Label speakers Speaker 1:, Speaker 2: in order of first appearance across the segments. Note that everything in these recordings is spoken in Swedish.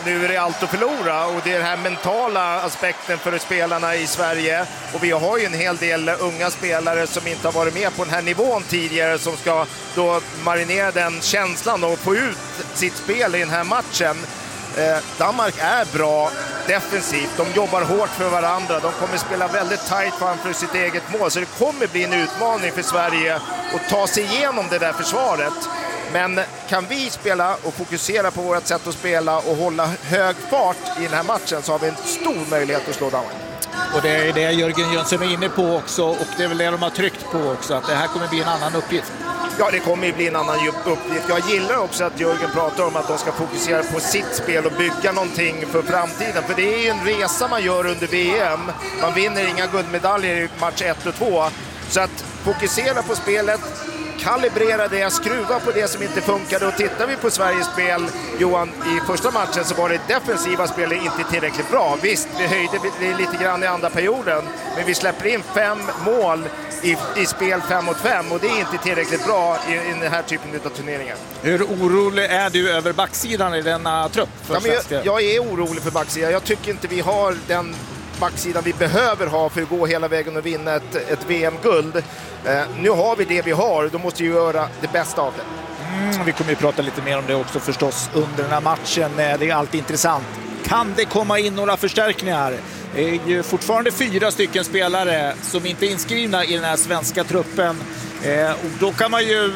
Speaker 1: nu är det allt att förlora, och det är den här mentala aspekten för spelarna i Sverige, och vi har ju en hel del unga spelare som inte har varit med på den här nivån tidigare, som ska då marinera den känslan och få ut sitt spel i den här matchen. Danmark är bra defensivt, de jobbar hårt för varandra, de kommer spela väldigt tajt framför sitt eget mål, så det kommer bli en utmaning för Sverige att ta sig igenom det där försvaret. Men kan vi spela och fokusera på vårt sätt att spela och hålla hög fart i den här matchen, så har vi en stor möjlighet att slå Danmark.
Speaker 2: Och det är det Jörgen Jönsson är inne på också, och det är väl det de har tryckt på också, att det här kommer bli en annan uppgift.
Speaker 1: Ja, det kommer ju bli en annan uppgift. Jag gillar också att Jörgen pratar om att de ska fokusera på sitt spel och bygga någonting för framtiden. För det är ju en resa man gör under VM. Man vinner inga guldmedaljer i match 1 och 2. Så att fokusera på spelet, kalibrera det, skruva på det som inte funkade. Och tittar vi på Sveriges spel, Johan, i första matchen så var det defensiva spelet inte tillräckligt bra. Visst, vi höjde lite grann i andra perioden, men vi släpper in 5 mål i spel 5 mot 5, och det är inte tillräckligt bra i den här typen av turneringar.
Speaker 2: Hur orolig är du över backsidan i denna trupp?
Speaker 1: Jag är orolig för backsidan. Jag tycker inte vi har den backsidan vi behöver ha för att gå hela vägen och vinna ett VM-guld. Nu har vi det vi har, då måste vi göra det bästa av det.
Speaker 2: Vi kommer ju prata lite mer om det också förstås under den här matchen. Det är alltid intressant. Kan det komma in några förstärkningar? Det är ju fortfarande 4 stycken spelare som inte är inskrivna i den här svenska truppen. Och då kan man ju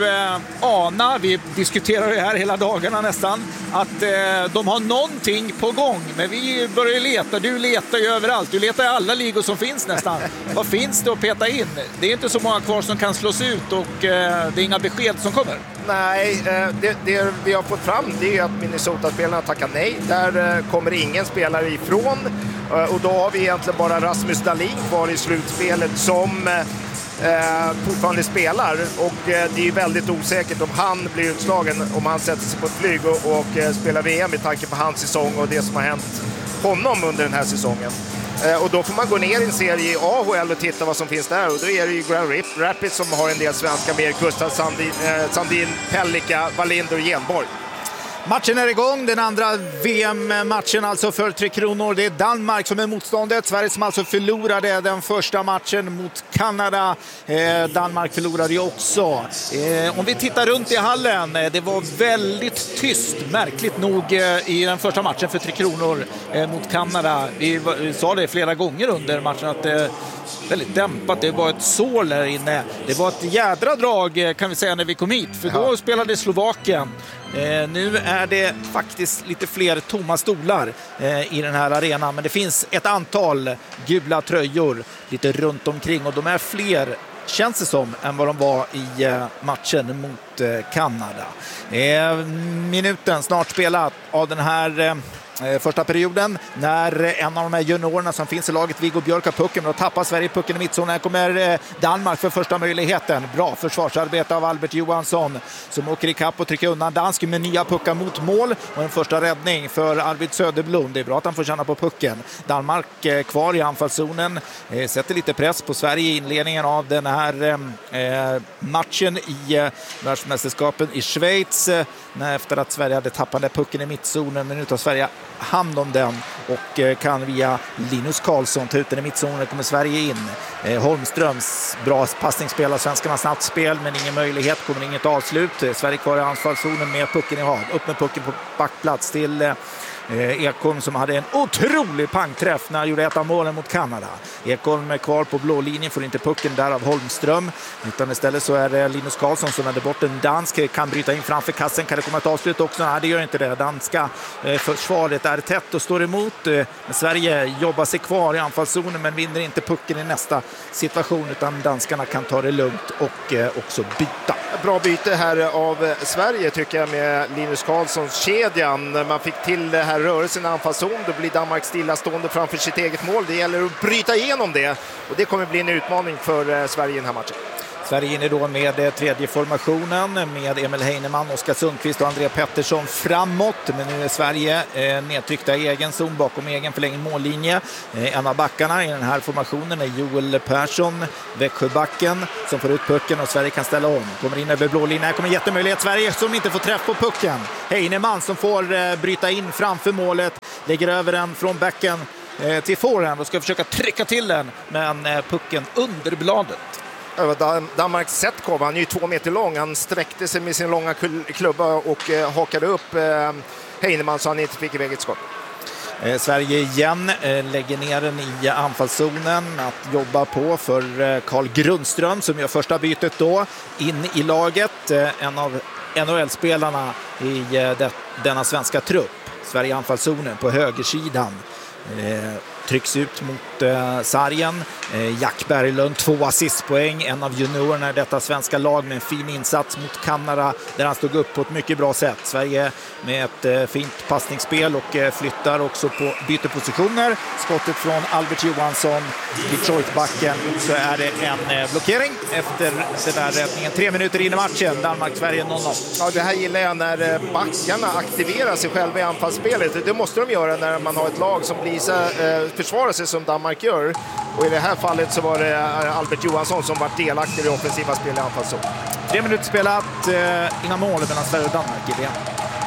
Speaker 2: ana, vi diskuterar det här hela dagarna nästan, att de har någonting på gång. Men vi börjar leta, du letar ju överallt, du letar i alla ligor som finns nästan. Vad finns det att peta in? Det är inte så många kvar som kan slås ut, och det är inga besked som kommer.
Speaker 1: Nej, det vi har fått fram, det är att Minnesota-spelarna tackar nej. Där kommer ingen spelare ifrån, och då har vi egentligen bara Rasmus Dahlin kvar i slutspelet som fortfarande spelar, och det är väldigt osäkert om han blir utslagen, om han sätter sig på ett flyg och spelar VM, med tanke på hans säsong och det som har hänt honom under den här säsongen. Och då får man gå ner i en serie i AHL och titta vad som finns där, och då är det ju Grand Rapids som har en del svenska med Gustav Sandin, Pellika, Wallinder och Genborg.
Speaker 2: Matchen är igång, den andra VM-matchen alltså för Tre Kronor. Det är Danmark som är motståndet. Sverige som alltså förlorade den första matchen mot Kanada. Danmark förlorade ju också. Om vi tittar runt i hallen, det var väldigt tyst, märkligt nog, i den första matchen för Tre Kronor mot Kanada. Vi sa det flera gånger under matchen att väldigt dämpat, det var ett sål där inne. Det var ett jädra drag, kan vi säga, när vi kom hit, för då spelade Slovakien. Nu är det faktiskt lite fler tomma stolar i den här arenan, men det finns ett antal gula tröjor lite runt omkring, och de är fler, känns det som, än vad de var i matchen mot Kanada. Minuten snart spelat av den här första perioden, när en av de här juniorerna som finns i laget, Viggo Björk, har pucken, och tappar Sverige pucken i mittzonen. Här kommer Danmark för första möjligheten. Bra försvarsarbete av Albert Johansson, som åker i kapp och trycker undan dansk med nya puckar mot mål, och en första räddning för Arvid Söderblom. Det är bra att han får känna på pucken. Danmark kvar i anfallszonen, sätter lite press på Sverige i inledningen av den här matchen i världsmästerskapen i Schweiz, efter att Sverige hade tappat pucken i mittzonen. Men nu tar Sverige hand om den och kan via Linus Karlsson ta ut den i mittzonen. Kommer Sverige in. Holmströms bra passningsspel av svenskarna, snabbt spel, men ingen möjlighet, kommer inget avslut. Sverige kvar i anfallszonen med pucken i hav. Upp med pucken på backplats till Ekholm, som hade en otrolig pangträff när han gjorde ett av målen mot Kanada. Ekholm är kvar på blå linjen, får inte pucken där av Holmström, utan istället så är det Linus Karlsson som vänder bort en dansk, kan bryta in framför kassen. Kan det komma ett avslut också? Nej, det gör inte det. Danska försvaret är tätt och står emot. Men Sverige jobbar sig kvar i anfallszonen, men vinner inte pucken i nästa situation, utan danskarna kan ta det lugnt och också byta.
Speaker 1: Bra byte här av Sverige, tycker jag, med Linus Karlssons kedjan. Man fick till det här rörelsen i anfallszon, då blir Danmark stillastående framför sitt eget mål. Det gäller att bryta igenom det, och det kommer bli en utmaning för Sverige i den här matchen.
Speaker 2: Sverige inne då med tredje formationen med Emil Heinemann, Oskar Sundqvist och André Pettersson framåt. Men nu är Sverige nedtryckta i egen zon bakom egen förlängd mållinje. En av backarna i den här formationen är Joel Persson, Växjöbacken, som får ut pucken och Sverige kan ställa om. Kommer in över blålinjen, här kommer jättemöjlighet. Sverige som inte får träff på pucken. Heinemann som får bryta in framför målet, lägger över den från backen till forehand och ska försöka trycka till den, men pucken under bladet.
Speaker 1: Danmarks Setkov, han är ju 2 meter lång. Han sträckte sig med sin långa klubba och hakade upp Heinemann så han inte fick iväg ett skott.
Speaker 2: Sverige igen lägger ner den i anfallszonen att jobba på för Carl Grundström som gör första bytet då in i laget. En av NHL-spelarna i denna svenska trupp. Sverige i anfallszonen på högersidan. Trycks ut mot sargen. Jack Berglund, 2 assistpoäng. En av juniorerna i detta svenska lag med en fin insats mot Kanada där han stod upp på ett mycket bra sätt. Sverige med ett fint passningsspel och flyttar också på bytepositioner. Skottet från Albert Johansson, Detroit-backen. Så är det en blockering efter den där räddningen. 3 minuter in i matchen. Danmark-Sverige 0-0.
Speaker 1: Ja, det här gillar jag när backarna aktiverar sig själva i anfallsspelet. Det måste de göra när man har ett lag som försvarar sig som Danmark gör. Och i det här fallet så var det Albert Johansson som var delaktig i offensiva spel i anfallszon.
Speaker 2: 3 minuter spelat innan målet mellan Sverige och Danmark i VM.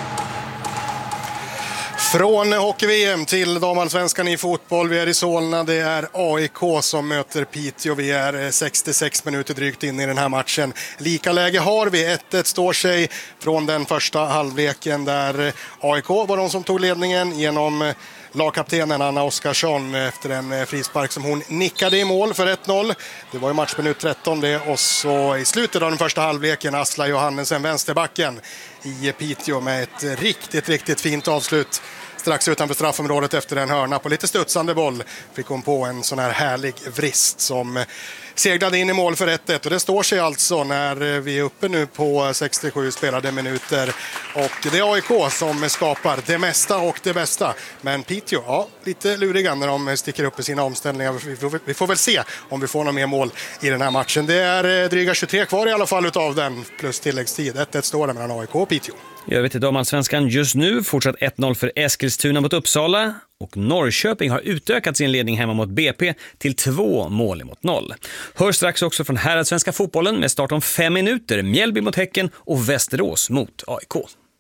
Speaker 3: Från hockey-VM till damallsvenskan i fotboll. Vi är i Solna. Det är AIK som möter Piteå. Vi är 66 minuter drygt in i den här matchen. Lika läge har vi. 1-1 står sig från den första halvleken där AIK var de som tog ledningen genom lagkaptenen Anna Oskarsson efter en frispark som hon nickade i mål för 1-0. Det var ju matchminut 13 det, och så i slutet av den första halvleken Asla Johannesen, vänsterbacken i Piteå, med ett riktigt fint avslut strax utanför straffområdet efter en hörna på lite studsande boll. Fick hon på en sån här härlig vrist som seglade in i mål för 1-1, och det står sig alltså när vi är uppe nu på 67 spelade minuter, och det är AIK som skapar det mesta och det bästa. Men Piteå, ja, lite luriga när de sticker upp i sina omställningar. Vi får väl se om vi får några mer mål i den här matchen. Det är dryga 23 kvar i alla fall utav den, plus tilläggstid. 1-1 står det mellan AIK och Piteå.
Speaker 4: Jag vet inte om allsvenskan just nu fortsatt 1-0 för Eskilstuna mot Uppsala, och Norrköping har utökat sin ledning hemma mot BP till 2 mål mot 0. Hör strax också från herrallsvenska fotbollen med start om 5 minuter. Mjällby mot Häcken och Västerås mot AIK.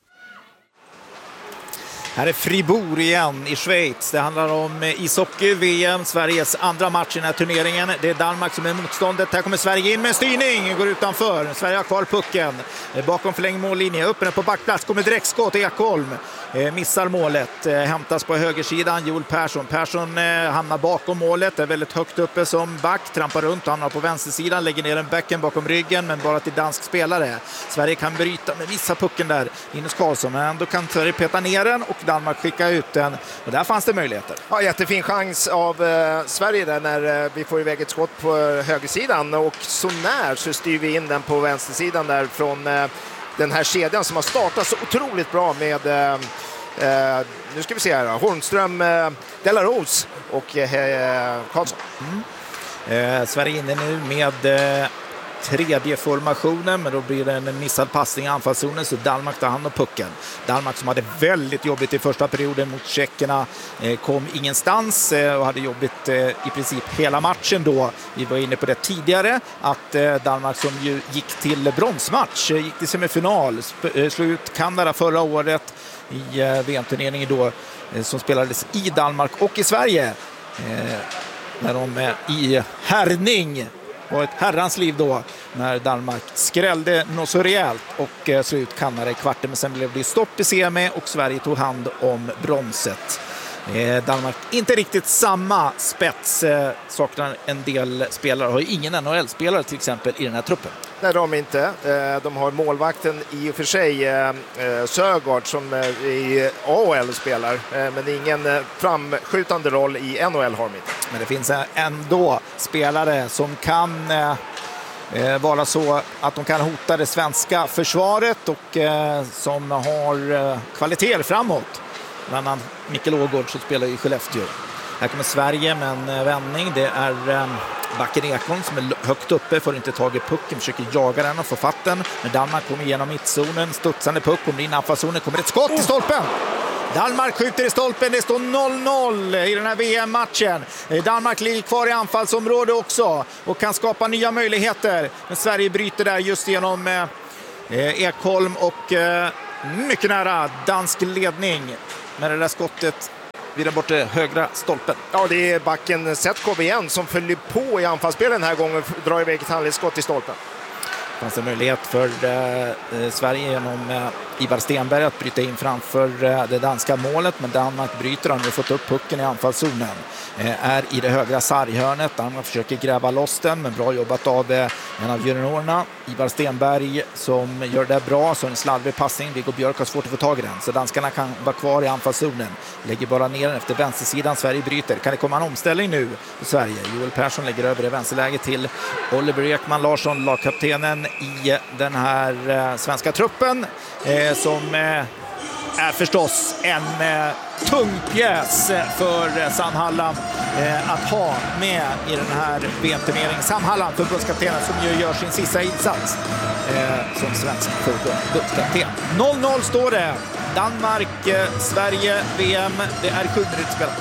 Speaker 2: Här är Fribourg igen i Schweiz. Det handlar om ishockey-VM, Sveriges andra match i den här turneringen. Det är Danmark som är motståndet. Här kommer Sverige in med styrning, går utanför. Sverige har kvar pucken. Bakom förlängd mållinje, uppe på backplats, kommer direktskott. Ekholm missar målet. Hämtas på högersidan, Joel Persson. Persson hamnar bakom målet, är väldigt högt uppe som back. Trampar runt, hamnar på vänstersidan, lägger ner en backen bakom ryggen, men bara till dansk spelare. Sverige kan bryta, men missar pucken där. Linus Karlsson, men då kan Sverige peta ner den och Danmark skicka ut den, och där fanns det möjligheter.
Speaker 1: Ja, jättefin chans av Sverige där när vi får iväg ett skott på högersidan, och så när så styr vi in den på vänstersidan där från den här kedjan som har startat så otroligt bra med nu ska vi se här, Holmström, Delarose och Karlsson.
Speaker 2: Sverige inne nu med tredje formationen, men då blir det en missad passning i anfallszonen, så Danmark tar hand om pucken. Danmark som hade väldigt jobbigt i första perioden mot tjeckerna, kom ingenstans och hade jobbigt i princip hela matchen då. Vi var inne på det tidigare, att Danmark som ju gick till bronsmatch, gick till semifinal, slog ut Kanada förra året i VM-turneringen då, som spelades i Danmark och i Sverige, när de i härning och ett herrans liv då, när Danmark skrällde något så rejält och slog ut Kanada i kvarten, men sen blev det stopp i semi och Sverige tog hand om bronset. Danmark inte riktigt samma spets, saknar en del spelare, har ingen NHL-spelare till exempel i den här truppen.
Speaker 1: Nej, de inte. De har målvakten i och för sig, Sögaard, som i AHL spelar, men ingen framskjutande roll i NHL har de inte.
Speaker 2: Men det finns ändå spelare som kan vara så att de kan hota det svenska försvaret och som har kvaliteter framåt. Bland annat Mikael Ågård som spelar i Skellefteå. Här kommer Sverige med en vändning. Det är backen Ekholm som är högt uppe, får inte tag i pucken, försöker jaga den och få fatt den. Men Danmark kommer igenom mittzonen, studsande puck, kommer in i anfallszonen, kommer ett skott i stolpen. Danmark skjuter i stolpen, det står 0-0 i den här VM-matchen. Danmark ligger kvar i anfallsområde också och kan skapa nya möjligheter. Men Sverige bryter där just genom Ekholm och mycket nära dansk ledning med det där skottet vid den borta högra stolpen.
Speaker 1: Ja, det är backen Setkov igen som följer på i anfallsspelen den här gången, drar iväg ett handledsskott i stolpen.
Speaker 2: Det fanns en möjlighet för Sverige genom Ivar Stenberg att bryta in framför det danska målet, men Danmark bryter. Han har fått upp pucken i anfallszonen. Är i det högra sarghörnet. Danmark försöker gräva loss den, men bra jobbat av en av juniorerna. Ivar Stenberg som gör det bra, så en slarvig passning. Viggo Björk har svårt att få tag i den, så danskarna kan vara kvar i anfallszonen. Lägger bara ner den efter vänstersidan. Sverige bryter. Kan det komma en omställning nu för Sverige? Joel Persson lägger över det vänsterläget till Oliver Ekman Larsson, lagkaptenen i den här svenska truppen, som är förstås en tung pjäs för Sam Hallam att ha med i den här VM-turneringen. Sam Hallam, förbundskaptenen, som ju gör sin sista insats som svensk förbundskapten. 0-0 står det. Danmark, Sverige, VM. Det är 7 minuter spelat.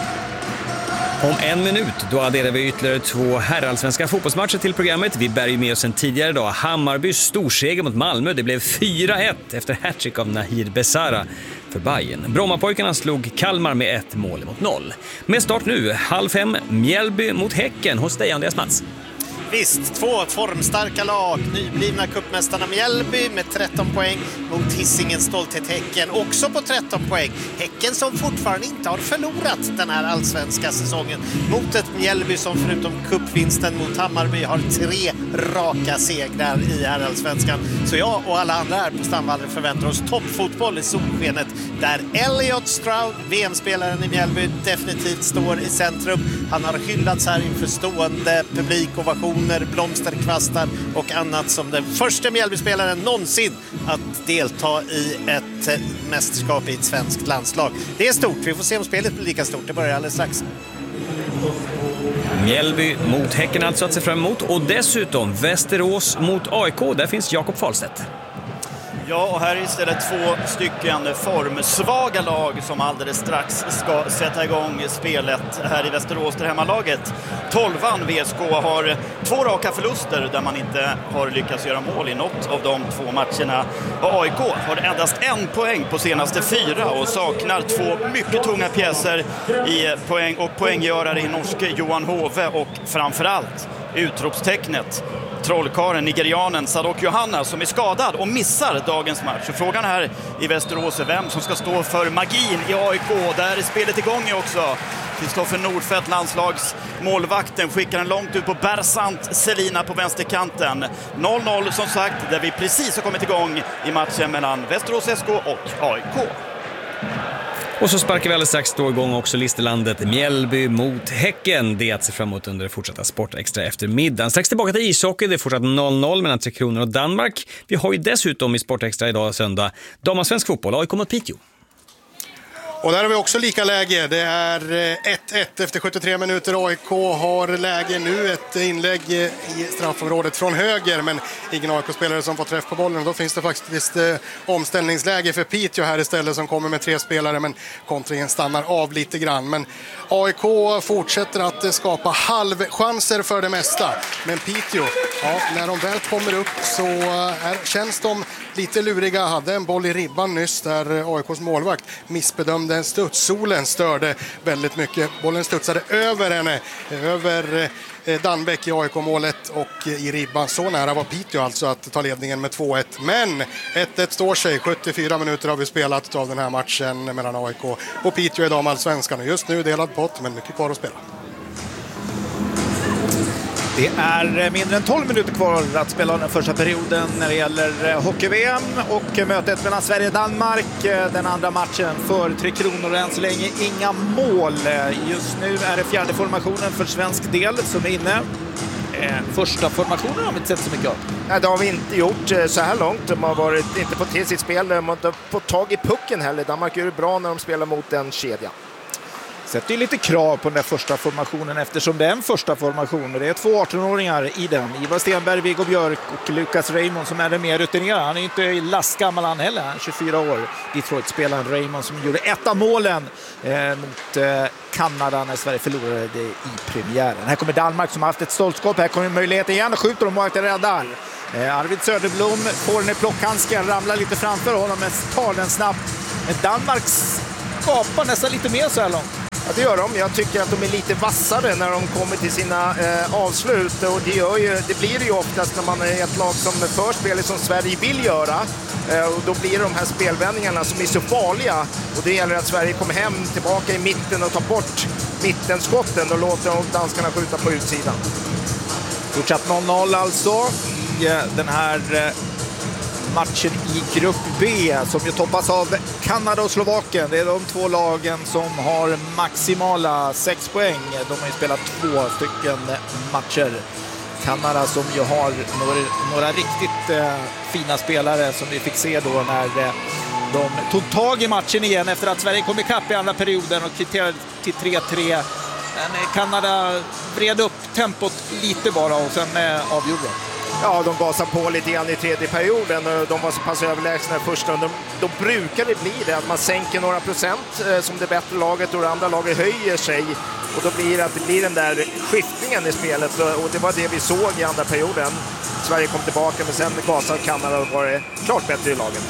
Speaker 4: Om en minut då adderar vi ytterligare 2 herrallsvenska fotbollsmatcher till programmet. Vi bär ju med oss en tidigare dag Hammarbys storseger mot Malmö. Det blev 4-1 efter hattrick av Nahir Besara för Bayern. Brommapojkarna slog Kalmar med 1 mål mot 0. Med start nu, 4:30, Mjällby mot Häcken hos dig, Andreas Mats.
Speaker 5: Visst, 2 formstarka lag. Nyblivna cupmästarna Mjällby med 13 poäng mot Hisingens stolthet Häcken, också på 13 poäng. Häcken som fortfarande inte har förlorat den här allsvenska säsongen mot ett Mjällby som förutom cupvinsten mot Hammarby har 3 raka segrar i här allsvenskan. Så jag och alla andra här på Stamvallen förväntar oss toppfotboll i solskenet där Elliot Stroud, VM-spelaren i Mjällby, definitivt står i centrum. Han har hyllats här inför stående publikovationer, blomsterkvastar och annat som den första Mjällby-spelaren någonsin att delta i ett mästerskap i ett svenskt landslag. Det är stort, vi får se om spelet blir lika stort. Det börjar alldeles strax.
Speaker 4: Mjällby mot Häcken alltså att se fram emot, och dessutom Västerås mot AIK. Där finns Jakob Fahlstedt.
Speaker 6: Ja, och här är istället 2 stycken formsvaga lag som alldeles strax ska sätta igång spelet här i Västerås, det hemmalaget. 12an VSK har 2 raka förluster där man inte har lyckats göra mål i något av de 2 matcherna. Och AIK har endast 1 poäng på senaste 4 och saknar 2 mycket tunga pjäser i poäng och poänggörare i norske Johan Hove, och framförallt utropstecknet trollkaren, nigerianen Sadok Johanna, som är skadad och missar dagens match. Och frågan här i Västerås är vem som ska stå för magin i AIK. Där är spelet igång också. Kristoffer Nordfeldt, landslagsmålvakten, skickar den långt ut på Bersant Selina på vänsterkanten. 0-0 som sagt, där vi precis har kommit igång i matchen mellan Västerås SK och AIK.
Speaker 4: Och så sparkar vi alldeles strax då igång också listelandet Mjällby mot Häcken. Det är att se fram emot under fortsatta Sportextra eftermiddagen. Strax tillbaka till ishockey. Det är fortsatt 0-0 mellan Tre Kronor och Danmark. Vi har ju dessutom i Sportextra idag söndag damallsvensk fotboll, AIK mot Piteå.
Speaker 3: Och där har vi också lika läge. Det är 1-1 efter 73 minuter. AIK har läge nu. Ett inlägg i straffområdet från höger, men ingen AIK-spelare som får träff på bollen. Och då finns det faktiskt omställningsläge för Piteå här istället, som kommer med 3 spelare, men kontringen stannar av lite grann. Men AIK fortsätter att skapa halvchanser för det mesta. Men Piteå, ja, när de väl kommer upp så känns de lite luriga. Hade en boll i ribban nyss där AIKs målvakt missbedömde en studs. Solen störde väldigt mycket. Bollen studsade över henne, över Danbeck i AIK-målet och i ribban. Så nära var Piteå alltså att ta ledningen med 2-1. Men 1-1 står sig. 74 minuter har vi spelat av den här matchen mellan AIK och Piteå i damallsvenskan. Just nu delad pott, men mycket kvar att spela.
Speaker 2: Det är mindre än 12 minuter kvar att spela den första perioden när det gäller hockey-VM och mötet mellan Sverige och Danmark. Den andra matchen för Tre Kronor, än så länge inga mål. Just nu är det 4:e formationen för svensk del som är inne. Första formationen har vi inte sett så mycket av.
Speaker 1: Nej, det har vi inte gjort så här långt. De har inte fått till sitt spel. De har inte fått tag i pucken heller. Danmark gör det bra när de spelar mot en kedja.
Speaker 2: sätter ju lite krav på den där första formationen eftersom det är en första formation och det är 2 18-åringar i den. Ivar Stenberg, Viggo Björk och Lucas Raymond som är den mer rutinerad. Han är inte lastgammal han heller, han är 24 år. Detroit-spelaren Raymond som gjorde ett av målen mot Kanada när Sverige förlorade det i premiären. Här kommer Danmark som har haft ett stoltskap. Här kommer möjligheten igen och skjuter och målvakten räddar. Arvid Söderblom får den i plockhandsken, ramlar lite framför honom men tar den snabbt. Men Danmark skapar nästan lite mer så här långt.
Speaker 1: Ja, det gör de. Jag tycker att de är lite vassare när de kommer till sina avslut. Och det blir det ju oftast när man är ett lag som förspelar som Sverige vill göra. Och då blir det de här spelvändningarna som är så farliga. Och det gäller att Sverige kommer hem tillbaka i mitten och tar bort mittenskotten och låter de danskarna skjuta på utsidan.
Speaker 2: Fortsatt 0-0 alltså i den här matchen i grupp B som ju toppas av Kanada och Slovakien. Det är de 2 lagen som har maximala 6 poäng. De har ju spelat 2 stycken matcher. Kanada som ju har några riktigt fina spelare som vi fick se då när de tog tag i matchen igen efter att Sverige kom ikapp i andra perioden och kvitterade till 3-3. Men Kanada vred upp tempot lite bara och sen avgjorde.
Speaker 1: Ja, de gasar på lite grann i tredje perioden. De var så pass överlägsna i första. Då brukar det bli det att man sänker några procent som det bättre laget och det andra laget höjer sig. Och då blir det att det blir den där skiftningen i spelet. Och det var det vi såg i andra perioden. Sverige kom tillbaka men sen gasade Kanada och var det klart bättre i laget.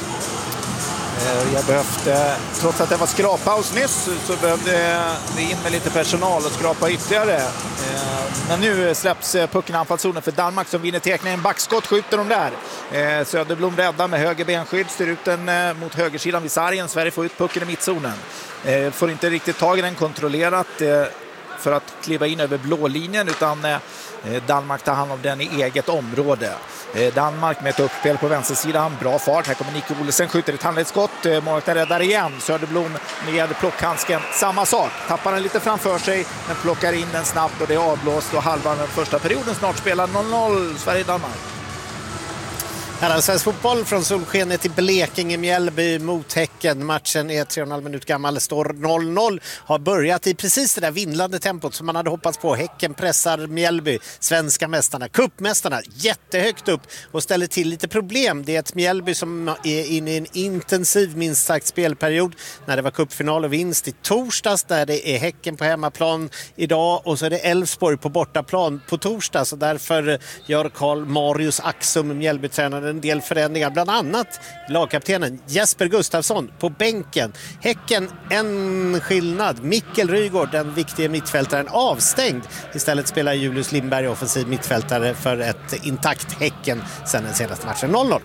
Speaker 2: Jag behövde, trots att det var skrappaus nyss, så behövde det in med lite personal och skrapa ytterligare. Men nu släpps pucken i anfallszonen för Danmark som vinner tekningen. Backskott skjuter de där. Söderblom räddar med höger benskydd, styr ut den mot högersidan vid sargen. Sverige får ut pucken i mittzonen. Får inte riktigt tag i den kontrollerat för att kliva in över blålinjen utan Danmark tar hand om den i eget område. Danmark med ett uppspel på vänstersidan, bra fart. Här kommer Nico Olesen, skjuter ett handledsskott. Målvakten räddar igen. Söderblom med plockhandsken, samma sak. Tappar den lite framför sig, men plockar in den snabbt och det är avblåst och halvan den första perioden snart spelar 0-0 Sverige-Danmark.
Speaker 5: Svensk fotboll från solskenet till Blekinge, Mjällby mot Häcken. Matchen är 3,5 minut gammal, står 0-0. Har börjat i precis det där vindlande tempot som man hade hoppats på. Häcken pressar Mjällby, svenska mästarna, kuppmästarna, jättehögt upp och ställer till lite problem. Det är ett Mjällby som är inne i en intensiv, minst sagt, spelperiod. När det var kuppfinal och vinst i torsdags, där det är Häcken på hemmaplan idag och så är det Elfsborg på bortaplan på torsdag. Så därför gör Karl Marius Axum, Mjällby-tränaren, en del förändringar, bland annat lagkaptenen Jesper Gustafsson på bänken. Häcken en skillnad. Mikkel Rygård, den viktiga mittfältaren, avstängd. Istället spelar Julius Lindberg offensiv mittfältare för ett intakt Häcken sedan den senaste matchen. 0-0.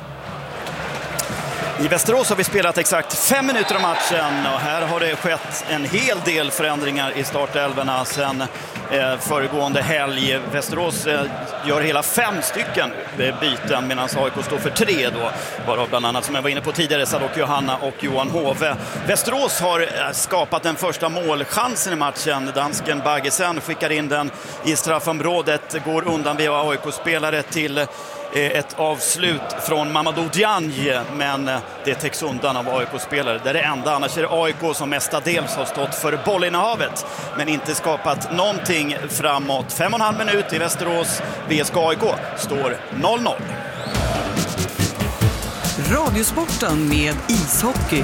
Speaker 6: I Västerås har vi spelat exakt 5 minuter av matchen och här har det skett en hel del förändringar i startelvorna sedan föregående helg. Västerås gör hela 5 stycken byten medan AIK står för 3 då. Bara bland annat, som jag var inne på tidigare, Sadok Johanna och Johan Hove. Västerås har skapat den första målchansen i matchen. Dansken Baggesen skickar in den i straffområdet, går undan via AIK-spelare till ett avslut från Mamadou Diagne, men det täcks undan av AIK-spelare. Det är det enda, annars är det AIK som mestadels har stått för bollinnehavet men inte skapat någonting framåt. 5,5 minut i Västerås. VSK AIK står 0-0.
Speaker 7: Radiosporten med ishockey.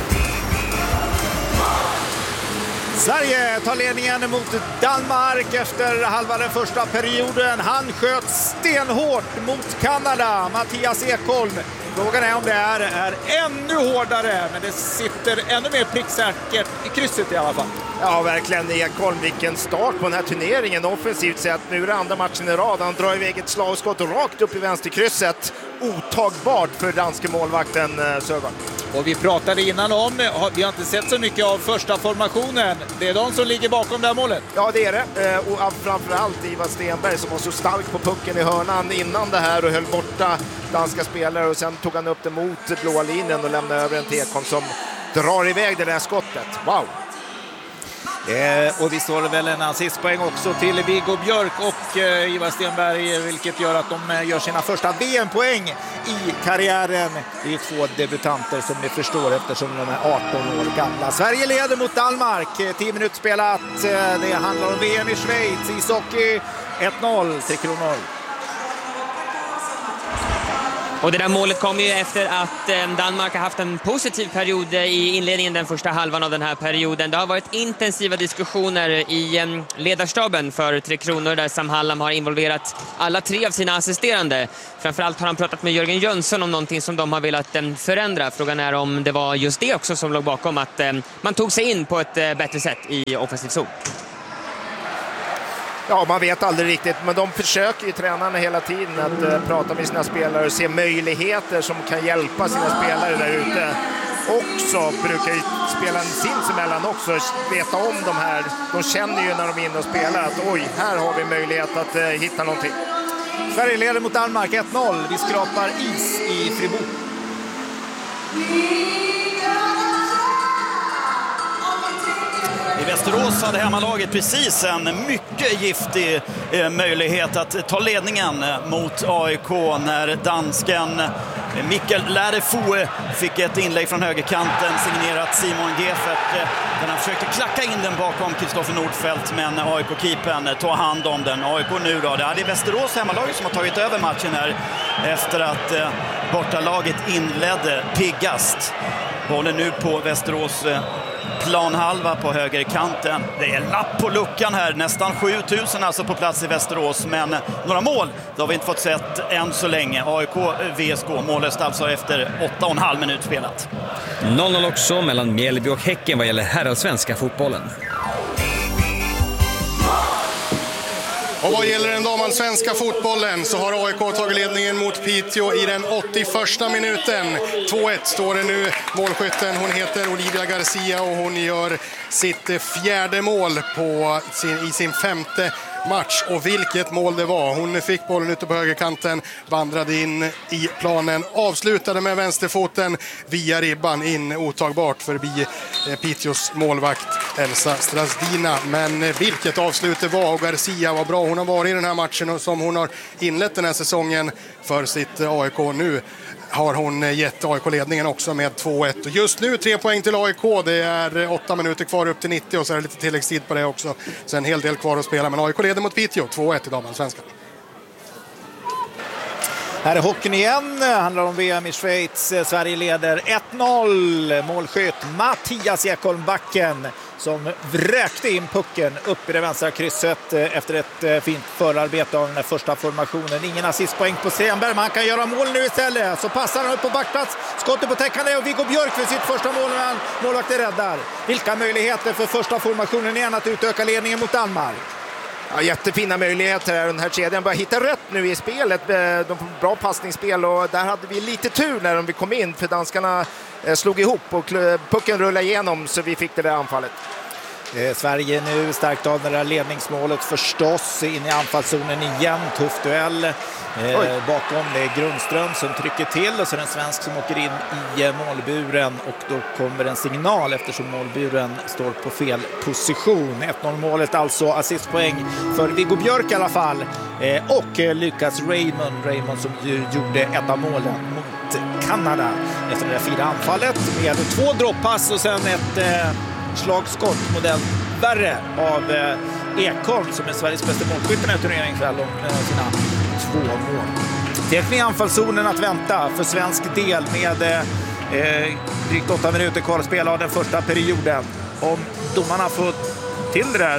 Speaker 2: Sverige tar ledningen mot Danmark efter halva den första perioden. Han sköt stenhårt mot Kanada, Mattias Ekholm. Frågan är om det är ännu hårdare, men det sitter ännu mer pricksäkert i krysset i alla fall.
Speaker 1: Ja, verkligen. Ekholm, vilken start på den här turneringen. Offensivt sett, nu är det andra matchen i rad. Han drar iväg ett slagskott rakt upp i vänsterkrysset. Otagbart för danske målvakten Söderberg.
Speaker 2: Och vi pratade innan om, vi har inte sett så mycket av första formationen. Det är de som ligger bakom det här målet.
Speaker 1: Ja, det är det. Och framförallt Ivar Stenberg som var så stark på pucken i hörnan innan det här och höll borta danska spelare. Och sen tog han upp det mot blåa linjen och lämnade över en till Ekholm som drar iväg det där skottet. Wow!
Speaker 2: Och vi står väl en assistpoäng också till Viggo Björk och Ivar Stenberg, vilket gör att de gör sina första VM-poäng i karriären. Det är 2 debutanter som ni förstår eftersom de är 18 år gamla. Sverige leder mot Danmark. 10 minuter spelat. Det handlar om VM i Schweiz. Ishockey 1-0 till Kronor.
Speaker 8: Och det där målet kom ju efter att Danmark har haft en positiv period i inledningen, den första halvan av den här perioden. Det har varit intensiva diskussioner i ledarstaben för Tre Kronor där Sam Hallam har involverat alla 3 av sina assisterande. Framförallt har han pratat med Jörgen Jönsson om någonting som de har velat förändra. Frågan är om det var just det också som låg bakom att man tog sig in på ett bättre sätt i offensiv zon.
Speaker 1: Ja, man vet aldrig riktigt, men de försöker ju tränarna hela tiden att prata med sina spelare och se möjligheter som kan hjälpa sina spelare där ute. Också brukar ju spela sinsemellan också veta om de här. De känner ju när de är inne och spelar att oj, här har vi möjlighet att hitta någonting.
Speaker 2: Sverige leder mot Danmark 1-0. Vi skrapar is i Fribourg.
Speaker 6: I Västerås hade hemmalaget precis en mycket giftig möjlighet att ta ledningen mot AIK när dansken Mikkel Lärefoe fick ett inlägg från högerkanten signerat Simon Gefert. Han försökte klacka in den bakom Kristoffer Nordfeldt, men AIK-keepern tog hand om den. AIK nu då, det är Västerås hemmalaget som har tagit över matchen här efter att bortalaget inledde piggast. Bollen nu på Västerås planhalva på högerkanten. Det är lapp på luckan här. Nästan 7000 alltså på plats i Västerås. Men några mål, det har vi inte fått sett än så länge. AIK VSK mållöst alltså efter 8,5 minuter spelat.
Speaker 4: 0-0 också mellan Mjällby och Häcken vad gäller herrallsvenska fotbollen.
Speaker 3: Och vad gäller den damallsvenska fotbollen så har AIK tagit ledningen mot Piteå i den 81:a minuten. 2-1 står det nu. Målskytten, hon heter Olivia Garcia och hon gör sitt 4:e mål i sin 5:e match. Och vilket mål det var. Hon fick bollen ute på högerkanten, vandrade in i planen, avslutade med vänsterfoten via ribban in otagbart förbi Piteås målvakt Elsa Strasdina. Men vilket avslut det var, och Garcia var bra. Hon har varit i den här matchen och som hon har inlett den här säsongen för sitt AIK. Nu har hon gett AIK-ledningen också med 2-1. Och just nu 3 poäng till AIK. Det är 8 minuter kvar upp till 90 och så är det lite tilläggstid på det också. Så en hel del kvar att spela. Men AIK leder mot Piteå 2-1 i damallsvenskan.
Speaker 2: Här är hockeyn igen. Handlar om VM i Schweiz. Sverige leder 1-0. Målskytt Mattias Ekholm-Backen som vräkte in pucken upp i det vänstra krysset efter ett fint förarbete av den här första formationen. Ingen assistpoäng på Stenberg, man kan göra mål nu istället. Så passar han upp på backplats. Skottet på täckande och Viggo Björk för sitt första mål. Målvakten räddar. Vilka möjligheter för första formationen igen att utöka ledningen mot Danmark?
Speaker 1: Ja, jättefina möjligheter här. Den här kedjan bara hittar rätt nu i spelet. De får bra passningsspel och där hade vi lite tur när vi kom in för danskarna slog ihop och pucken rullade igenom så vi fick det där anfallet.
Speaker 2: Sverige nu starkt av det där ledningsmålet förstås in i anfallszonen igen. Tuff duell. Bakom det är Grundström som trycker till och så är det en svensk som åker in i målburen och då kommer en signal eftersom målburen står på fel position. 1-0 målet alltså, assistpoäng för Viggo Björk i alla fall och Lucas Raymond som gjorde ett av målen mot Kanada efter det där fina anfallet med 2 droppass och sen ett slagskott modell värre av Ekholm som är Sveriges bästa målskytt i turneringen kväll och sina 2 mål. Det är anfallszonen att vänta för svensk del med drygt 8 minuter kvar att spela av den första perioden. Om domarna får till den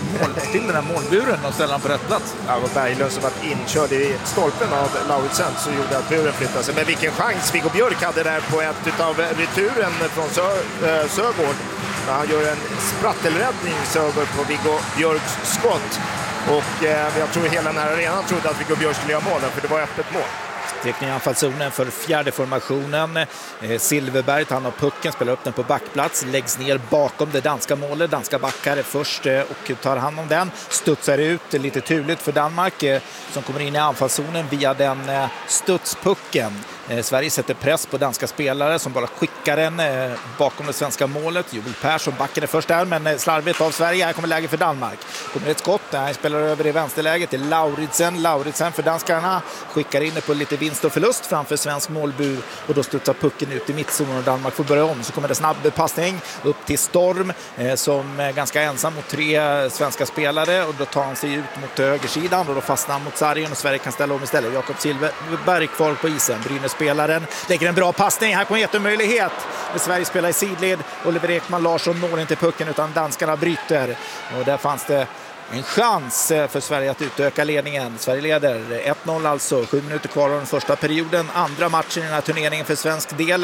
Speaker 2: här målburen och ställer den på rätt plats.
Speaker 1: Ja, det var Berglund som var inkörd i stolpen av Lauritsen så gjorde att buren flyttade sig. Men vilken chans Viggo Björk hade där på ett av returen från Sögård. Han gör en sprattelräddning Sögård på Viggo Björks skott. Och jag tror hela den här arenan trodde att Viggo Björk skulle göra mål för det var öppet mål.
Speaker 2: Teckning i anfallszonen för 4:e formationen. Silverberg tar och pucken, spelar upp den på backplats, läggs ner bakom det danska målet. Danska backar är först och tar hand om den. Studsar ut lite turligt för Danmark som kommer in i anfallszonen via den studspucken. Sverige sätter press på danska spelare som bara skickar den bakom det svenska målet. Joel Persson backade först där, men slarvigt av Sverige. Här kommer läge för Danmark. Kommer ett skott, han spelar över i vänsterläget till Lauritsen för danskarna. Skickar in det på lite vinst och förlust framför svensk målbur och då studsar pucken ut i mittzonen och Danmark får börja om. Så kommer det snabb passning upp till Storm som är ganska ensam mot 3 svenska spelare och då tar han sig ut mot högersidan och då fastnar han mot sargen och Sverige kan ställa om istället. Jakob Silfverberg kvar på isen. Brynäs-spelaren lägger en bra passning. Här kommer jättemöjlighet. Sverige spelar i sidled. Oliver Ekman Larsson når inte pucken utan danskarna bryter. Och där fanns det en chans för Sverige att utöka ledningen. Sverige leder 1-0 alltså. 7 minuter kvar av den första perioden. Andra matchen i den här turneringen för svensk del.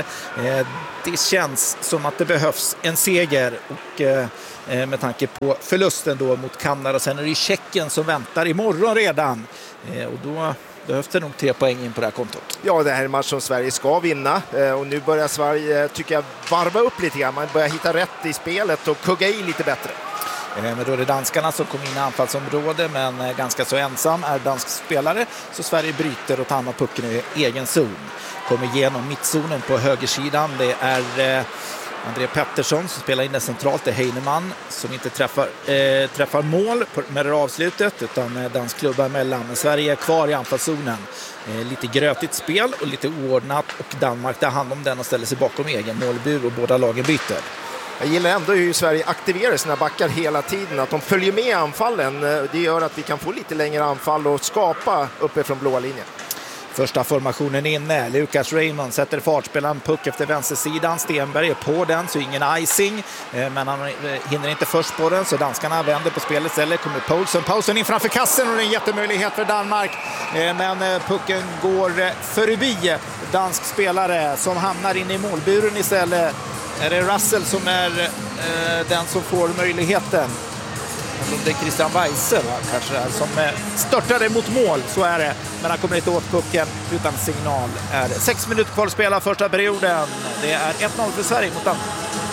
Speaker 2: Det känns som att det behövs en seger och med tanke på förlusten då mot Kanada. Sen är det Tjeckien som väntar imorgon redan. Och då behövs det nog 3 poäng in på det här kontot.
Speaker 1: Ja, det här är en match som Sverige ska vinna och nu börjar Sverige, tycker jag, varva upp lite grann. Man börjar hitta rätt i spelet och kugga i lite bättre.
Speaker 2: Men då är det danskarna som kommer in i anfallsområde, men ganska så ensam är dansk spelare. Så Sverige bryter och tar hand om pucken i egen zon. Kommer igenom mittzonen på högersidan. Det är André Pettersson som spelar in det centralt. Det är Heinemann som inte träffar mål med det avslutet utan dansk klubba emellan. Men Sverige är kvar i anfallszonen. Lite grötigt spel och lite oordnat och Danmark tar hand om den och ställer sig bakom egen målbur och båda lagen byter.
Speaker 1: Jag gillar ändå hur Sverige aktiverar sina backar hela tiden. Att de följer med anfallen. Det gör att vi kan få lite längre anfall och skapa uppifrån blåa linjen.
Speaker 2: Första formationen inne. Lucas Raymond sätter fart, spelar en puck efter vänstersidan. Stenberg är på den, så ingen icing. Men han hinner inte först på den, så danskarna vänder på spelet istället. Kommer Poulsen in framför kassen och det är en jättemöjlighet för Danmark. Men pucken går förbi dansk spelare som hamnar in i målburen istället. Är det Russell som är den som får möjligheten? Om det är Christian Weise kanske där, som störtade mot mål, så är det. Men han kommer inte åt pucken utan signal. Är 6 minuter kvar att spela första perioden. Det är 1-0 för Sverige mot Danmark.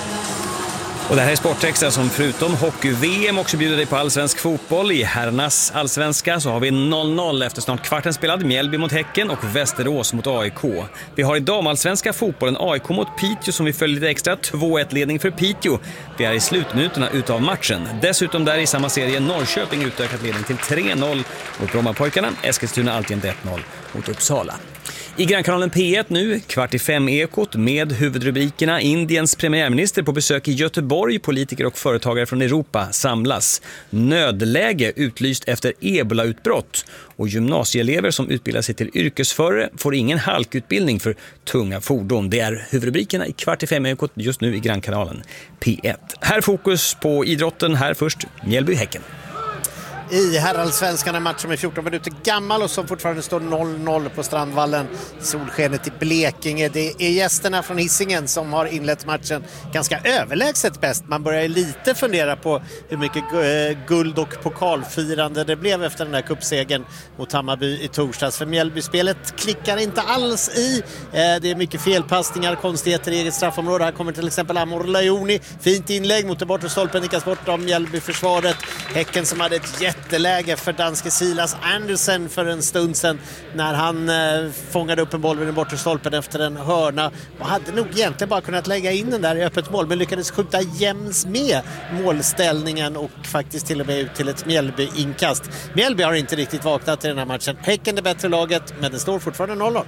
Speaker 4: Och det här är Sportextra som förutom hockey-VM också bjuder dig på allsvensk fotboll. I herrarnas allsvenska så har vi 0-0 efter snart kvarten spelad. Mjällby mot Häcken och Västerås mot AIK. Vi har i damallsvenska fotbollen AIK mot Piteå som vi följer lite extra. 2-1-ledning för Piteå. Vi är i slutminuterna utav matchen. Dessutom där i samma serie Norrköping utökat ledning till 3-0 mot Brommapojkarna. Eskilstuna alltjämt 1-0 mot Uppsala. I Grannkanalen P1 nu, 4:45-ekot med huvudrubrikerna Indiens premiärminister på besök i Göteborg, politiker och företagare från Europa samlas. Nödläge utlyst efter ebola-utbrott och gymnasieelever som utbildar sig till yrkesförare får ingen halkutbildning för tunga fordon. Det är huvudrubrikerna i 4:45-ekot just nu i Grannkanalen P1. Här fokus på idrotten, här först Mjällby-Häcken.
Speaker 5: I herrallsvenskan, en match som är 14 minuter gammal och som fortfarande står 0-0 på Strandvallen. Solskenet i Blekinge. Det är gästerna från Hisingen som har inlett matchen ganska överlägset bäst. Man börjar lite fundera på hur mycket guld- och pokalfirande det blev efter den här kuppsegen mot Hammarby i torsdags. För Mjällby-spelet klickar inte alls i. Det är mycket felpassningar, konstigheter i eget straffområde. Här kommer till exempel Amor Lajoni. Fint inlägg mot det bortre stolpen, nickas bort av Mjällby-försvaret. Häcken som hade ett jätteläge för danske Silas Andersen för en stund sedan när han fångade upp en boll vid den bortre stolpen efter en hörna och hade nog egentligen bara kunnat lägga in den där i öppet mål, men lyckades skjuta jäms med målställningen och faktiskt till och med ut till ett Mjällby-inkast. Mjällby har inte riktigt vaknat i den här matchen. Häcken det bättre laget, men det står fortfarande 0-0.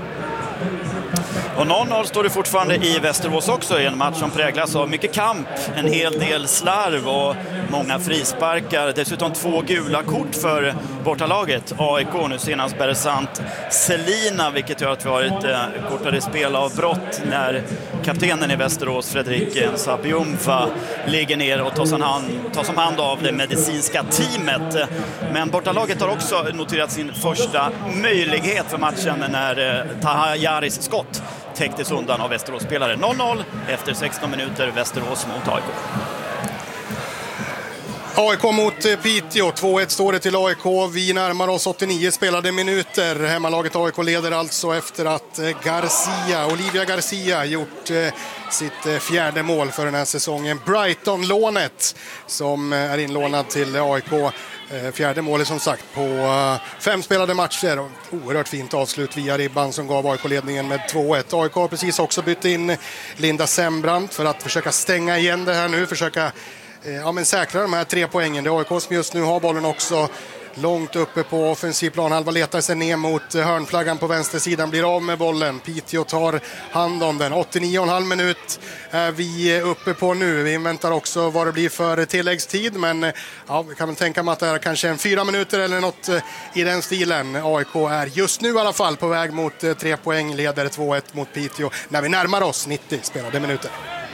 Speaker 6: Och 0-0 står det fortfarande i Västerås också i en match som präglas av mycket kamp, en hel del slarv och många frisparkar. Dessutom 2 gula kort för bortalaget. AIK nu senast Beresant Selina, vilket gör att vi har ett kortare spel av brott när kaptenen i Västerås, Fredrik Sabiumfa, ligger ner och tas om hand av det medicinska teamet. Men bortalaget har också noterat sin första möjlighet för matchen när Tahajaris skott täcktes undan av Västerås-spelare. 0-0 efter 16 minuter, Västerås mot AIK.
Speaker 3: AIK mot Piteå, 2-1 står det till AIK. Vi närmar oss 89 spelade minuter. Hemmalaget AIK leder alltså efter att Olivia Garcia gjort sitt 4:e mål för den här säsongen. Brighton-lånet som är inlånad till AIK Fjärde målet som sagt på 5 spelade matcher. Oerhört fint avslut via ribban som gav AIK-ledningen med 2-1. AIK har precis också bytt in Linda Sembrant för att försöka stänga igen det här nu. Försöka säkra de här 3 poängen. Det är AIK som just nu har bollen också. Långt uppe på offensiv planhalva, letar sig ner mot hörnflaggan på vänstersidan, blir av med bollen. Piteå tar hand om den. 89,5 minut är vi uppe på nu. Vi inväntar också vad det blir för tilläggstid, men vi kan väl tänka mig att det är kanske en 4 minuter eller något i den stilen. AIK är just nu i alla fall på väg mot 3 poäng, leder 2-1 mot Piteå när vi närmar oss 90 spelade minuter.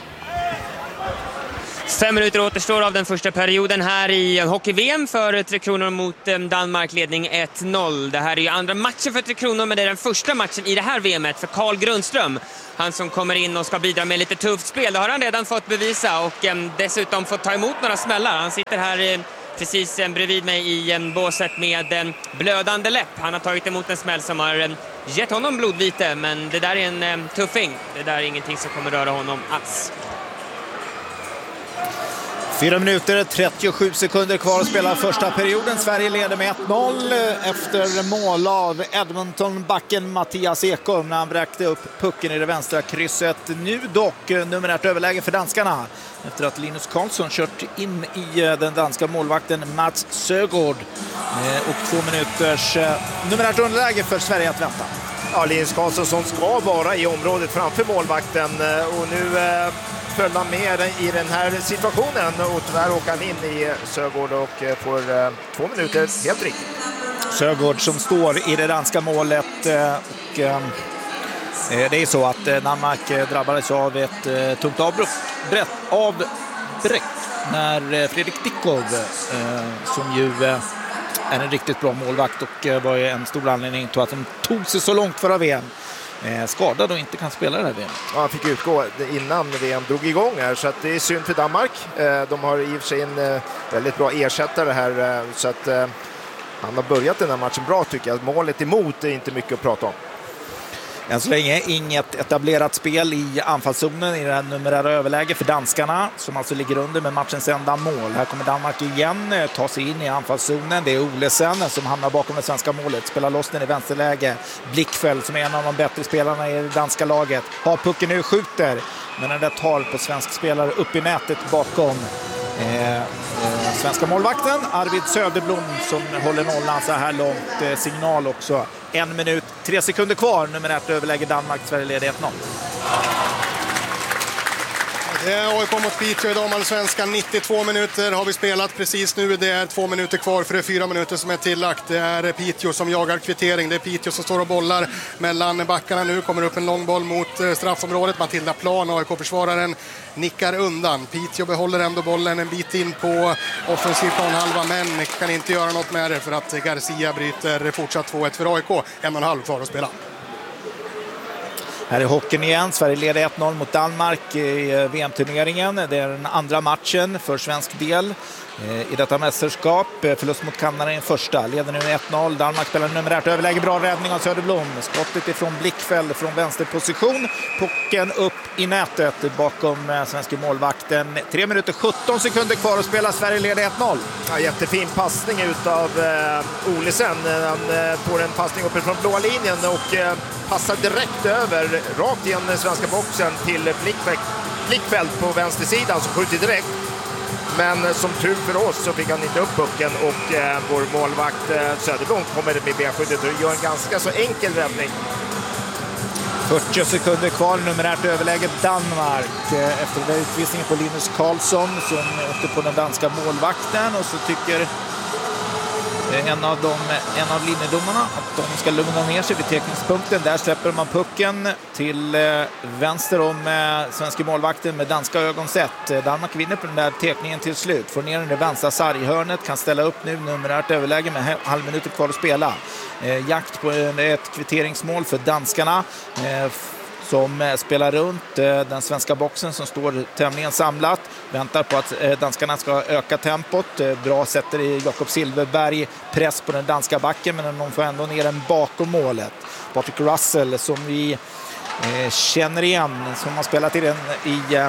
Speaker 8: 5 minuter återstår av den första perioden här i hockey-VM för Tre Kronor mot Danmark, ledning 1-0. Det här är ju andra matchen för Tre Kronor, men det är den första matchen i det här VMet för Carl Grundström. Han som kommer in och ska bidra med lite tufft spel. Det har han redan fått bevisa och dessutom fått ta emot några smällar. Han sitter här precis bredvid mig i båset med en blödande läpp. Han har tagit emot en smäll som har gett honom blodvite, men det där är en tuffing. Det där är ingenting som kommer röra honom alls.
Speaker 2: 4 minuter, 37 sekunder kvar att spela första perioden. Sverige leder med 1-0 efter mål av Edmonton-backen Mattias Ekholm när han bräckte upp pucken i det vänstra krysset. Nu dock numerärt överläge för danskarna efter att Linus Karlsson kört in i den danska målvakten Mats Sögaard. Och 2 minuters numerärt underläge för Sverige att vänta.
Speaker 1: Ja, Linus Karlsson som ska vara i området framför målvakten och nu föll han med i den här situationen och tyvärr åker han in i Sögaard och får 2 minuter helt riktigt.
Speaker 2: Sögaard som står i det danska målet och det är så att Danmark drabbades av ett tungt avbräck när Fredrik Dickov som ju är en riktigt bra målvakt och var en stor anledning till att de tog sig så långt förra VM. Skadad och inte kan spela det här VM.
Speaker 1: Ja, han fick utgå innan VM drog igång här, så att det är synd för Danmark. De har i och för sig en väldigt bra ersättare här, så att han har börjat den här matchen bra tycker jag. Målet emot är inte mycket att prata om.
Speaker 2: Än så länge inget etablerat spel i anfallszonen i det här numerära överläge för danskarna som alltså ligger under med matchens enda mål. Här kommer Danmark igen ta sig in i anfallszonen. Det är Olesen som hamnar bakom det svenska målet. Spelar loss den i vänsterläge. Blickfält som är en av de bättre spelarna i det danska laget. Har pucken nu, skjuter. Men den där tar på svensk spelare upp i nätet bakom svenska målvakten Arvid Söderblom som håller nollan så här långt. Signal också. 1 minut, 3 sekunder kvar. Numerärt överläge Danmark, Sverige leder 1-0.
Speaker 3: Det är AIK mot Piteå i damallsvenskan. 92 minuter har vi spelat precis nu. Det är 2 minuter kvar för det är 4 minuter som är tillagt. Det är Piteå som jagar kvittering. Det är Piteå som står och bollar mellan backarna nu. Kommer upp en lång boll mot straffområdet. Matilda Plan, AIK-försvararen, nickar undan. Piteå behåller ändå bollen en bit in på offensiv planhalva, men kan inte göra något med det för att Garcia bryter fortsatt 2-1 för AIK. 1,5 kvar att spela.
Speaker 2: Här är hockeyn igen. Sverige leder 1-0 mot Danmark i VM-turneringen. Det är den andra matchen för svensk del i detta mästerskap. Förlust mot Kanada i den första. Leder nu 1-0. Danmark spelar numerärt överläge. Bra räddning av Söderblom. Skottet ifrån Blickfält från vänsterposition. Pucken upp i nätet bakom svenska målvakten. 3 minuter 17 sekunder kvar att spela. Sverige leder 1-0.
Speaker 1: Ja, jättefin passning utav Olesen. Han får en passning uppifrån blåa linjen och passar direkt över rakt igen den svenska boxen till Blickfält på vänstersidan som skjuter direkt. Men som tur för oss så fick han inte upp pucken och vår målvakt Söderblom kommer med benskyddet och gör en ganska så enkel räddning.
Speaker 2: 40 sekunder kvar, numerärt överläge Danmark efter den utvisningen på Linus Karlsson som åkte på den danska målvakten och så tycker en av linjedomarna att de ska lugna ner sig vid teckningspunkten. Där släpper man pucken till vänster om svenska målvakten med danska ögon sett. Danmark vinner på den där teckningen till slut. Får ner den i vänstra sarghörnet, kan ställa upp nu numerärt överläge med halv minuter kvar att spela. Jakt på ett kvitteringsmål för danskarna som spelar runt den svenska boxen som står tämligen samlat. Väntar på att danskarna ska öka tempot. Bra sätter i Jakob Silverberg press på den danska backen, men de får ändå ner den bakom målet. Patrick Russell som vi känner igen, som har spelat i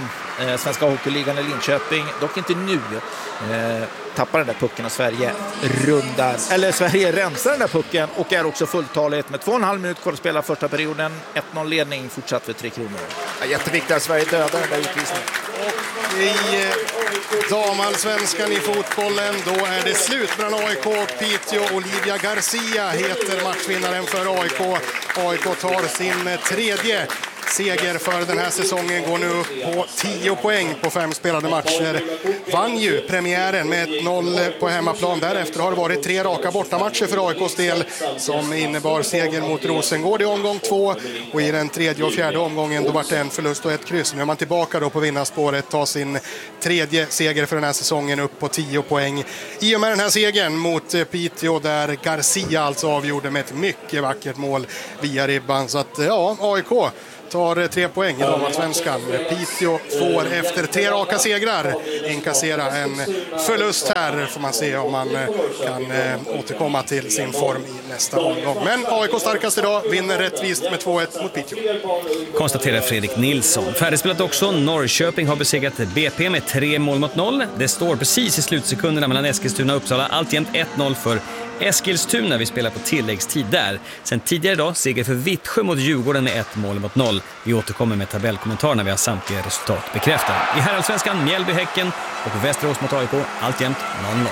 Speaker 2: Svenska hockeyligan i Linköping. Dock inte nu. Tappar den där pucken och Sverige rensar den där pucken och är också fulltaligt med 2,5 minuter kvar att spela första perioden. 1-0 ledning fortsatt för 3 Kronor.
Speaker 1: Ja, jätteviktigt att Sverige dödar den där utvisningen.
Speaker 3: I damallsvenskan i fotbollen, då är det slut mellan AIK och Piteå. Olivia Garcia heter matchvinnaren för AIK. AIK tar sin 3:e seger för den här säsongen, går nu upp på 10 poäng på 5 spelade matcher. Vann ju premiären med 1-0 på hemmaplan. Därefter har det varit 3 raka bortamatcher för AIKs del som innebar seger mot Rosengård i omgång 2. Och i den 3:e och 4:e omgången då var det en förlust och ett kryss. Nu är man tillbaka då på vinnarspåret, tar sin 3:e seger för den här säsongen, upp på 10 poäng. I och med den här segern mot Piteå där Garcia alltså avgjorde med ett mycket vackert mål via ribban. Så att ja, AIK tar 3 poäng i damallsvenskan. Piteå får efter 3 raka segrar inkassera en förlust här. Får man se om man kan återkomma till sin form i nästa omgång. Men AIK starkast idag, vinner rättvist med 2-1 mot Piteå.
Speaker 4: Konstaterar Fredrik Nilsson. Färdigspelat också. Norrköping har besegrat BP med 3-0. Det står precis i slutsekunderna mellan Eskilstuna och Uppsala. Alltjämt 1-0 för Eskilstuna. Vi spelar på tilläggstid där. Sen tidigare idag seger för Vittsjö mot Djurgården med 1-0. Vi återkommer med tabellkommentarer när vi har samtliga resultat bekräftade. I herrallsvenskan Mjällby Häcken och Västerås mot AIK alltjämt 0-0.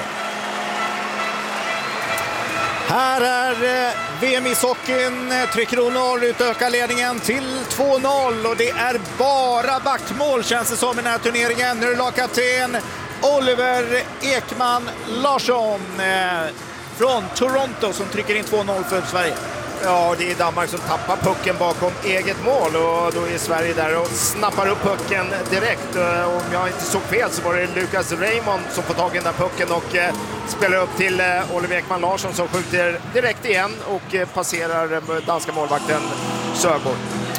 Speaker 2: Här är VM i hockeyn. 3 Kronor utökar ledningen till 2-0 och det är bara backmål känns det som i den här turneringen. Nu är lagkapten Oliver Ekman Larsson från Toronto som trycker in 2-0 för Sverige.
Speaker 1: Ja, det är Danmark som tappar pucken bakom eget mål och då är Sverige där och snappar upp pucken direkt. Om jag inte såg fel så var det Lucas Raymond som får tag i den där pucken och spelar upp till Oliver Ekman Larsson som skjuter direkt igen och passerar danska målvakten Sögaard.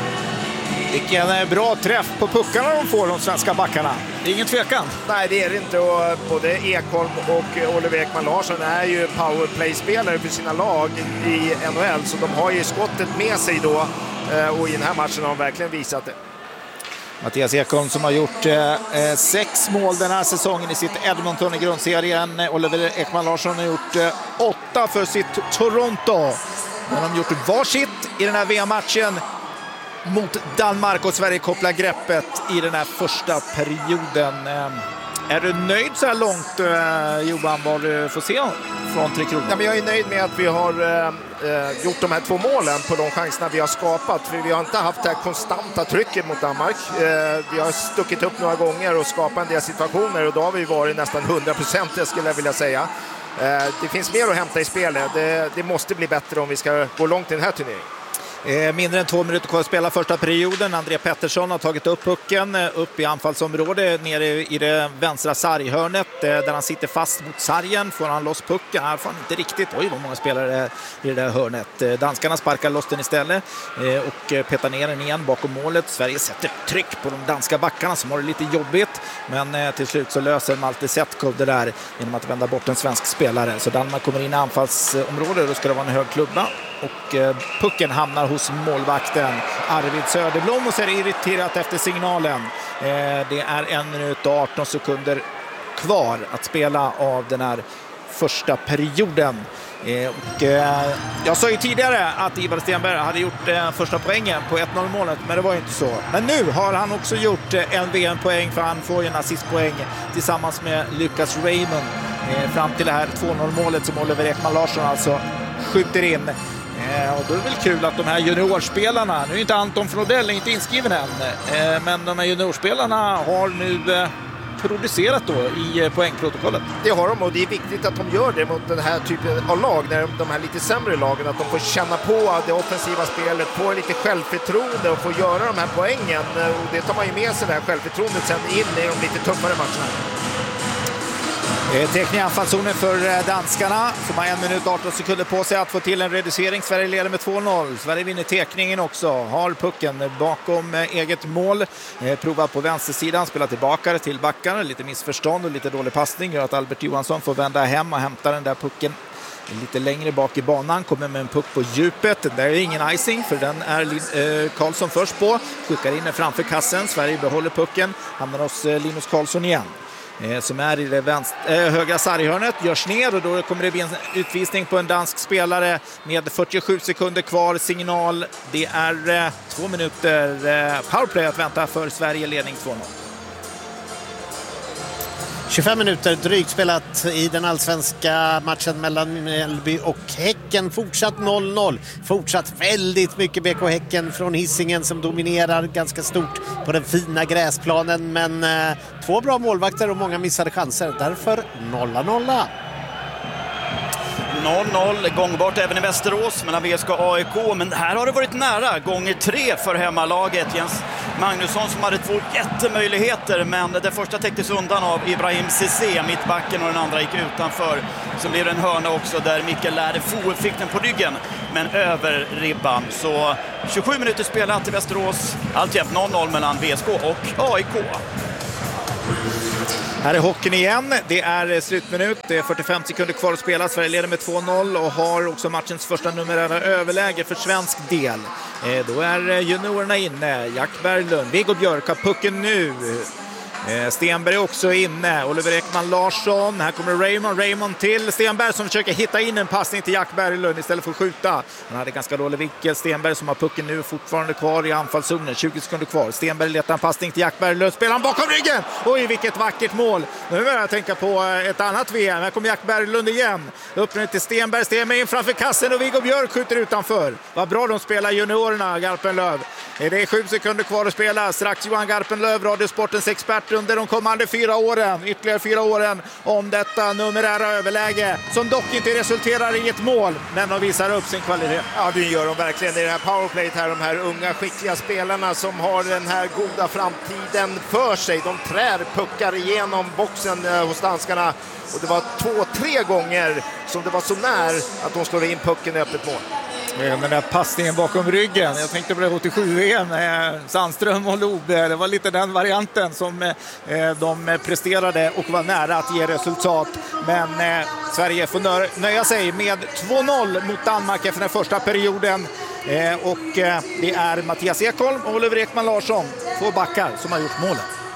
Speaker 2: Vilken bra träff på puckarna de får, de svenska backarna. Det är ingen tvekan.
Speaker 1: Nej, det är det inte. Och både Ekholm och Oliver Ekman Larsson är ju powerplay-spelare för sina lag i NHL. Så de har ju skottet med sig då. Och i den här matchen har de verkligen visat det.
Speaker 2: Mattias Ekholm som har gjort 6 mål den här säsongen i sitt Edmonton i grundserien. Oliver Ekman Larsson har gjort 8 för sitt Toronto. De har gjort varsitt i den här VM-matchen mot Danmark och Sverige kopplar greppet i den här första perioden. Är du nöjd så här långt, Johan, vad du får se från 3 Kronor?
Speaker 1: Ja, men jag är nöjd med att vi har gjort de här 2 målen på de chanserna vi har skapat. För vi har inte haft det här konstanta trycket mot Danmark. Vi har stuckit upp några gånger och skapat en del situationer och då har vi varit nästan 100% skulle jag vilja säga. Det finns mer att hämta i spelet. Det måste bli bättre om vi ska gå långt i den här turneringen.
Speaker 2: Mindre än 2 minuter kvar att spela första perioden. André Pettersson har tagit upp pucken upp i anfallsområdet nere i det vänstra sarghörnet där han sitter fast mot sargen. Får han loss pucken? Här får han inte riktigt. Oj, vad många spelare i det där hörnet. Danskarna sparkar loss den istället och petar ner den igen bakom målet. Sverige sätter tryck på de danska backarna som har det lite jobbigt. Men till slut så löser Malte Setkov det där genom att vända bort en svensk spelare. Så Danmark kommer in i anfallsområdet och då ska det vara en hög klubba. Och pucken hamnar hos målvakten Arvid Söderblom och ser irriterat efter signalen. Det är 1 minut och 18 sekunder kvar att spela av den här första perioden. Jag sa ju tidigare att Ivar Stenberg hade gjort första poängen på 1-0-målet, men det var ju inte så. Men nu har han också gjort en VM-poäng för han får ju en assistpoäng tillsammans med Lucas Raymond fram till det här 2-0-målet som Oliver Ekman Larsson alltså skjuter in. Och då är det väl kul att de här juniorspelarna, nu är inte Anton Frodell inte inskriven än, men de här juniorspelarna har nu producerat då i poängprotokollet.
Speaker 1: Det har de och det är viktigt att de gör det mot den här typen av lag, när de här lite sämre lagen, att de får känna på det offensiva spelet, få lite självförtroende och få göra de här poängen. Och det tar man ju med sig det här självförtroendet sen in i de lite tuffare matcherna.
Speaker 2: Täckning i anfallszonen för danskarna som har 1 minut 18 sekunder på sig att få till en reducering. Sverige leder med 2-0. Sverige vinner täckningen också. Har pucken bakom eget mål. Provar på vänstersidan. Spelar tillbaka till backar. Lite missförstånd och lite dålig passning gör att Albert Johansson får vända hem och hämta den där pucken lite längre bak i banan, kommer med en puck på djupet. Där är ingen icing för den är Karlsson först på. Skickar in den framför kassen. Sverige behåller pucken. Hamnar hos Linus Karlsson igen. Som är i det högra sarghörnet, görs ner och då kommer det bli en utvisning på en dansk spelare med 47 sekunder kvar. Signal, det är 2 minuter powerplay att vänta för Sverige, ledning 2-0.
Speaker 5: 25 minuter drygt spelat i den allsvenska matchen mellan Mjällby och Häcken. Fortsatt 0-0. Fortsatt väldigt mycket BK Häcken från Hisingen som dominerar ganska stort på den fina gräsplanen. Men 2 bra målvakter och många missade chanser. Därför 0-0.
Speaker 6: 0-0, gångbart även i Västerås mellan VSK och AIK, men här har det varit nära, gånger 3 för hemmalaget. Jens Magnusson som hade 2 jättemöjligheter, men det första täcktes undan av Ibrahim Cissé, mittbacken, och den andra gick utanför. Så blev det en hörna också där Mikael Lärdefo fick den på ryggen, men över ribban. Så 27 minuter spelat i Västerås, alltjämt 0-0 mellan VSK och AIK.
Speaker 2: Här är hockeyn igen. Det är slutminut. Det är 45 sekunder kvar att spela. Sverige leder med 2-0 och har också matchens första numerära överläge för svensk del. Då är juniorerna inne. Jack Berglund, Viggo Björk har pucken nu. Stenberg också inne. Oliver Ekman Larsson. Här kommer Raymond till Stenberg som försöker hitta in en passning till Jack Berglund istället för att skjuta. Han hade ganska dålig vinkel. Stenberg som har pucken nu fortfarande kvar i anfallszonen. 20 sekunder kvar. Stenberg letar en passning till Jack Berglund. Spelar han bakom ryggen. Oj, vilket vackert mål. Nu vill jag tänka på ett annat VM. Här kommer Jack Berglund igen. Öppnar till Stenberg. Stenberg in framför kassen och Viggo Björk skjuter utanför. Vad bra de spelar juniorerna, Garpenlöv. Det är 7 sekunder kvar att spela. Strax Johan Garpenlöv, Radiosportens expert under de kommande 4 åren, ytterligare 4 åren, om detta numerära överläge som dock inte resulterar i ett mål, men de visar upp sin kvalitet.
Speaker 1: Ja, det gör de verkligen i det här powerplayet här, de här unga skickliga spelarna som har den här goda framtiden för sig. De trär puckar igenom boxen hos danskarna och det var 2-3 gånger som det var så när att de slår in pucken i öppet mål.
Speaker 2: Den där passningen bakom ryggen. Jag tänkte på det 87-VM. Sandström och Lobe. Det var lite den varianten som de presterade och var nära att ge resultat. Men Sverige får nöja sig med 2-0 mot Danmark efter den första perioden. Och det är Mattias Ekholm och Oliver Ekman Larsson, 2 backar, som har gjort målen.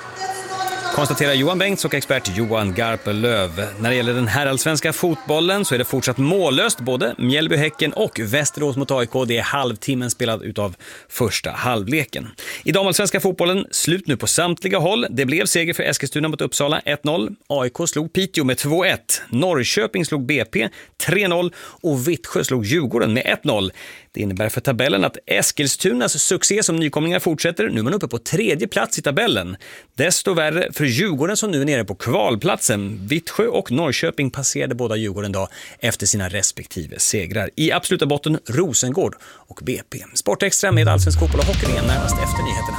Speaker 4: Konstaterar Johan Bengts och expert Johan Garpenlöv. När det gäller den här allsvenska fotbollen så är det fortsatt mållöst både Mjällby, Häcken och Västerås mot AIK. Det är halvtimmen spelad utav första halvleken. I damallsvenska fotbollen slut nu på samtliga håll. Det blev seger för Eskilstuna mot Uppsala 1-0. AIK slog Piteå med 2-1. Norrköping slog BP 3-0 och Vittsjö slog Djurgården med 1-0. Det innebär för tabellen att Eskilstunas succé som nykomlingar fortsätter. Nu är man uppe på 3:e plats i tabellen. Desto värre för Djurgården som nu är nere på kvalplatsen. Vittsjö och Norrköping passerade båda Djurgården då efter sina respektive segrar. I absoluta botten Rosengård och BP. Sportextra med allsvensk fotboll och hockey igen närmast efter nyheterna.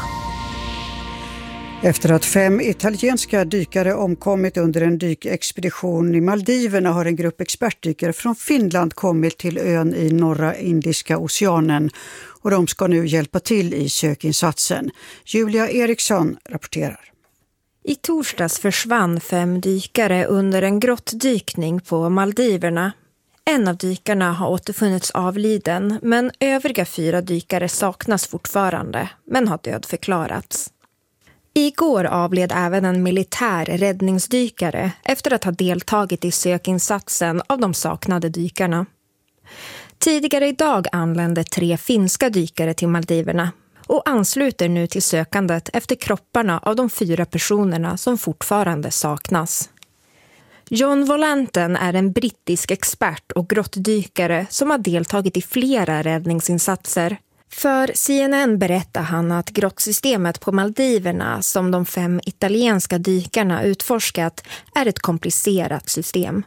Speaker 9: Efter att 5 italienska dykare omkommit under en dykexpedition i Maldiverna har en grupp expertdykare från Finland kommit till ön i norra Indiska oceanen och de ska nu hjälpa till i sökinsatsen. Julia Eriksson rapporterar.
Speaker 10: I torsdags försvann 5 dykare under en grottdykning på Maldiverna. En av dykarna har återfunnits avliden, men övriga 4 dykare saknas fortfarande, men har dödförklarats. Igår avled även en militär räddningsdykare efter att ha deltagit i sökinsatsen av de saknade dykarna. Tidigare idag anlände 3 finska dykare till Maldiverna och ansluter nu till sökandet efter kropparna av de 4 personerna som fortfarande saknas. John Volanten är en brittisk expert och grottdykare som har deltagit i flera räddningsinsatser. För CNN berättar han att grottsystemet på Maldiverna som de 5 italienska dykarna utforskat är ett komplicerat system.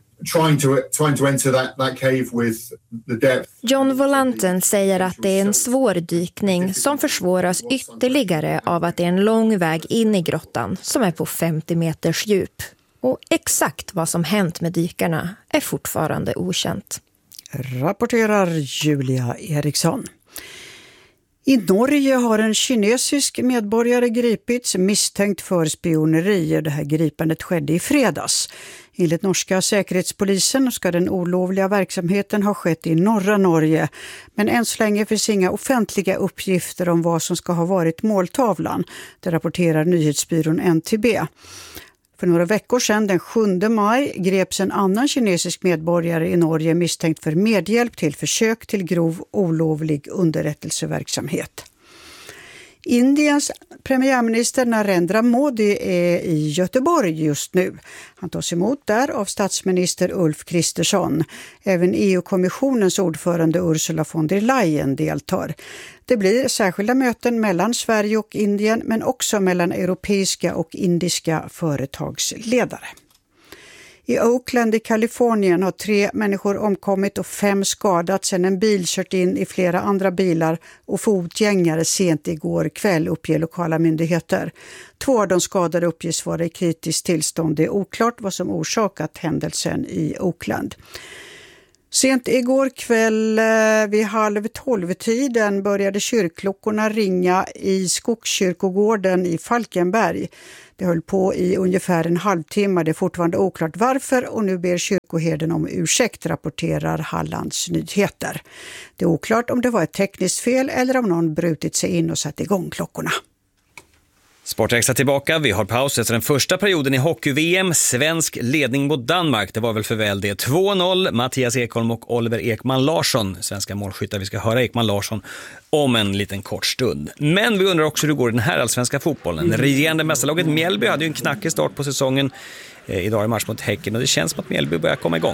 Speaker 10: John Volanten säger att det är en svår dykning som försvåras ytterligare av att det är en lång väg in i grottan som är på 50 meters djup. Och exakt vad som hänt med dykarna är fortfarande okänt.
Speaker 9: Rapporterar Julia Eriksson. I Norge har en kinesisk medborgare gripits misstänkt för spioneri. Det här gripandet skedde i fredags. Enligt norska säkerhetspolisen ska den olovliga verksamheten ha skett i norra Norge, men än så länge finns inga offentliga uppgifter om vad som ska ha varit måltavlan. Det rapporterar nyhetsbyrån NTB. För några veckor sedan, den 7 maj, greps en annan kinesisk medborgare i Norge misstänkt för medhjälp till försök till grov olovlig underrättelseverksamhet. Indiens premiärminister Narendra Modi är i Göteborg just nu. Han tas emot där av statsminister Ulf Kristersson. Även EU-kommissionens ordförande Ursula von der Leyen deltar. Det blir särskilda möten mellan Sverige och Indien, men också mellan europeiska och indiska företagsledare. I Oakland i Kalifornien har 3 människor omkommit och 5 skadats sedan en bil kört in i flera andra bilar och fotgängare sent igår kväll, uppger lokala myndigheter. 2 av de skadade uppges vara i kritiskt tillstånd. Det är oklart vad som orsakat händelsen i Oakland. Sent igår kväll vid 11:30 började kyrkklockorna ringa i Skogskyrkogården i Falkenberg. Det höll på i ungefär en halvtimme. Det är fortfarande oklart varför och nu ber kyrkoherden om ursäkt, rapporterar Hallands Nyheter. Det är oklart om det var ett tekniskt fel eller om någon brutit sig in och satt igång klockorna.
Speaker 4: Sportextra tillbaka. Vi har paus efter den första perioden i hockey-VM. Svensk ledning mot Danmark. Det var väl för väl det. 2-0. Mattias Ekholm och Oliver Ekman Larsson. Svenska målskyttar. Vi ska höra Ekman Larsson om en liten kort stund. Men vi undrar också hur det går i den här allsvenska fotbollen. Regerande mästarlaget Mjällby hade ju en knackig start på säsongen. Idag i match mot Häcken. Och det känns som att Mjällby börjar komma igång.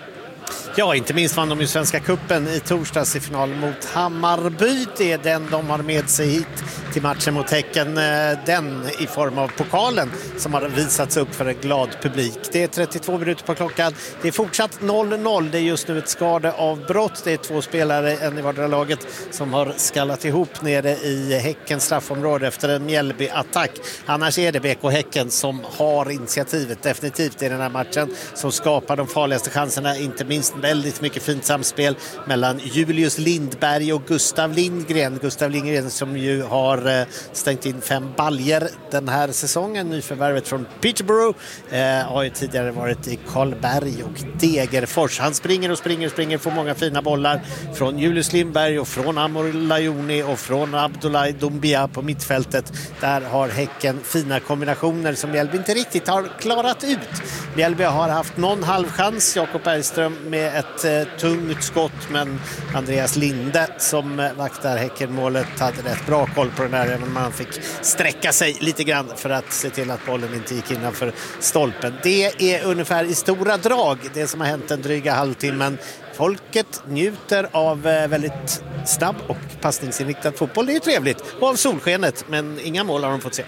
Speaker 5: Ja, inte minst vann de ju Svenska kuppen i torsdags i final mot Hammarby. Det är den de har med sig hit till matchen mot Häcken. Den i form av pokalen som har visats upp för en glad publik. Det är 32 minuter på klockan. Det är fortsatt 0-0. Det är just nu ett skadeavbrott. Det är 2 spelare, en i vardera laget, som har skallat ihop nere i Häckens straffområde efter en Mjällby-attack. Annars är det BK Häcken som har initiativet definitivt i den här matchen, som skapar de farligaste chanserna, inte minst väldigt mycket fint samspel mellan Julius Lindberg och Gustav Lindgren. Gustav Lindgren som ju har stängt in 5 baljer den här säsongen. Nyförvärvet från Peterborough har ju tidigare varit i Karlberg och Degerfors. Han springer, får många fina bollar från Julius Lindberg och från Amor Lajoni och från Abdoulaye Doumbia på mittfältet. Där har Häcken fina kombinationer som Mjällby inte riktigt har klarat ut. Mjällby har haft någon halvchans. Jakob Bergström med ett tungt skott, men Andreas Linde som vaktar Häckenmålet hade rätt bra koll på den där, även om man fick sträcka sig lite grann för att se till att bollen inte gick innanför stolpen. Det är ungefär i stora drag det som har hänt den dryga halvtimmen. Folket njuter av väldigt snabb och passningsinriktad fotboll. Det är ju trevligt. Och av solskenet, men inga mål har de fått se.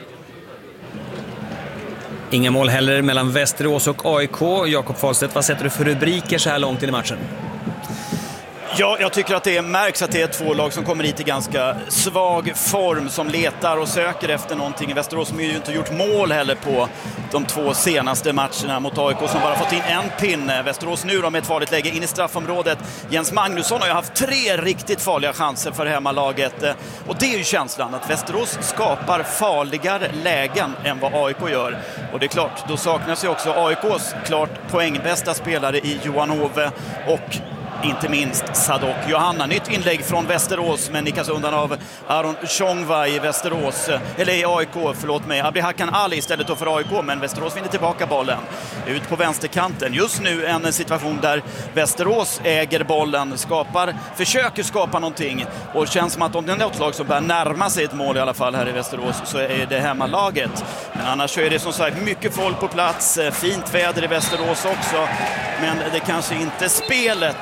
Speaker 4: Inga mål heller mellan Västerås och AIK. Jakob Fahlstedt, vad sätter du för rubriker så här långt in i matchen?
Speaker 6: Ja, jag tycker att det märks att det är 2 lag som kommer hit i ganska svag form, som letar och söker efter någonting. Västerås som ju inte gjort mål heller på de 2 senaste matcherna mot AIK, som bara fått in en pinne. Västerås nu då med ett farligt läge in i straffområdet. Jens Magnusson har ju haft 3 riktigt farliga chanser för hemmalaget. Och det är ju känslan att Västerås skapar farligare lägen än vad AIK gör. Och det är klart, då saknas ju också AIKs klart poängbästa spelare i Johan Ove och inte minst Sadok Johanna. Nytt inlägg från Västerås, men nickas undan av Aron Tjongva i Västerås. Eller i AIK, förlåt mig. Abdi Hakan Ali istället då för AIK, men Västerås vinner tillbaka bollen. Ut på vänsterkanten. Just nu en situation där Västerås äger bollen, försöker skapa någonting. Och känns som att om det är något lag som börjar närma sig ett mål i alla fall här i Västerås, så är det hemmalaget. Men annars så är det som sagt mycket folk på plats. Fint väder i Västerås också. Men det kanske inte spelet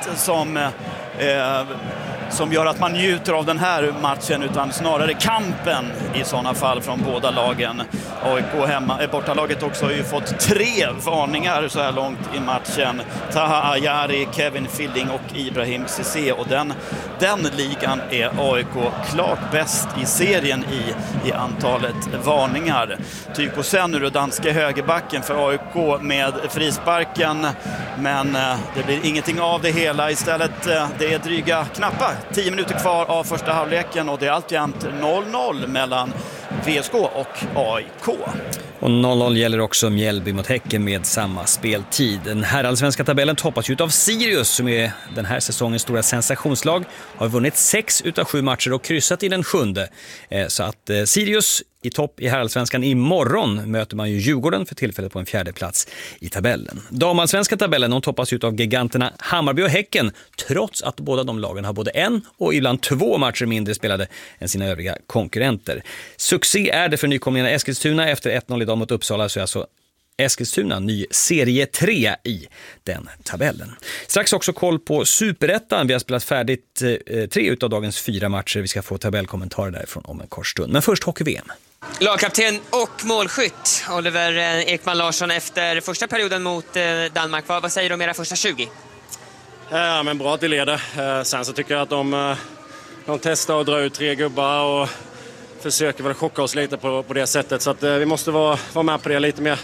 Speaker 6: som gör att man njuter av den här matchen, utan snarare kampen i sådana fall från båda lagen. AIK bortalaget också har ju fått 3 varningar så här långt i matchen. Taha Ayari, Kevin Filling och Ibrahim Cissé, och den ligan är AIK klart bäst i serien i antalet varningar. Tyko sen nu, danska högerbacken för AIK med frisparken, men det blir ingenting av det hela. Istället det är dryga knappa 10 minuter kvar av första halvleken och det är alltjämt 0-0 mellan VSK och AIK.
Speaker 4: Och 0-0 gäller också Mjällby mot Häcken med samma speltid. Den här allsvenska tabellen toppas ut av Sirius som är den här säsongens stora sensationslag. Har vunnit 6 utav 7 matcher och kryssat i den 7:e. Så att Sirius i topp i herrallsvenskan. Imorgon möter man ju Djurgården för tillfället på en 4:e plats i tabellen. Damallsvenska tabellen de toppas ut av giganterna Hammarby och Häcken, trots att båda de lagen har både 1 och ibland 2 matcher mindre spelade än sina övriga konkurrenter. Succé är det för nykomlingarna Eskilstuna efter 1-0 idag mot Uppsala, så alltså Eskilstuna ny serie 3 i den tabellen. Strax också koll på Superettan. Vi har spelat färdigt 3 utav dagens 4 matcher. Vi ska få tabellkommentarer därifrån om en kort stund. Men först hockey-VM.
Speaker 8: Lagkapten och målskytt Oliver Ekman Larsson efter första perioden mot Danmark. Vad säger du om era första 20?
Speaker 11: Ja, men bra att vi leder. Sen så tycker jag att de testar att dra ut 3 gubbar och försöker väl chocka oss lite på det sättet. Så att vi måste vara med på det lite mer.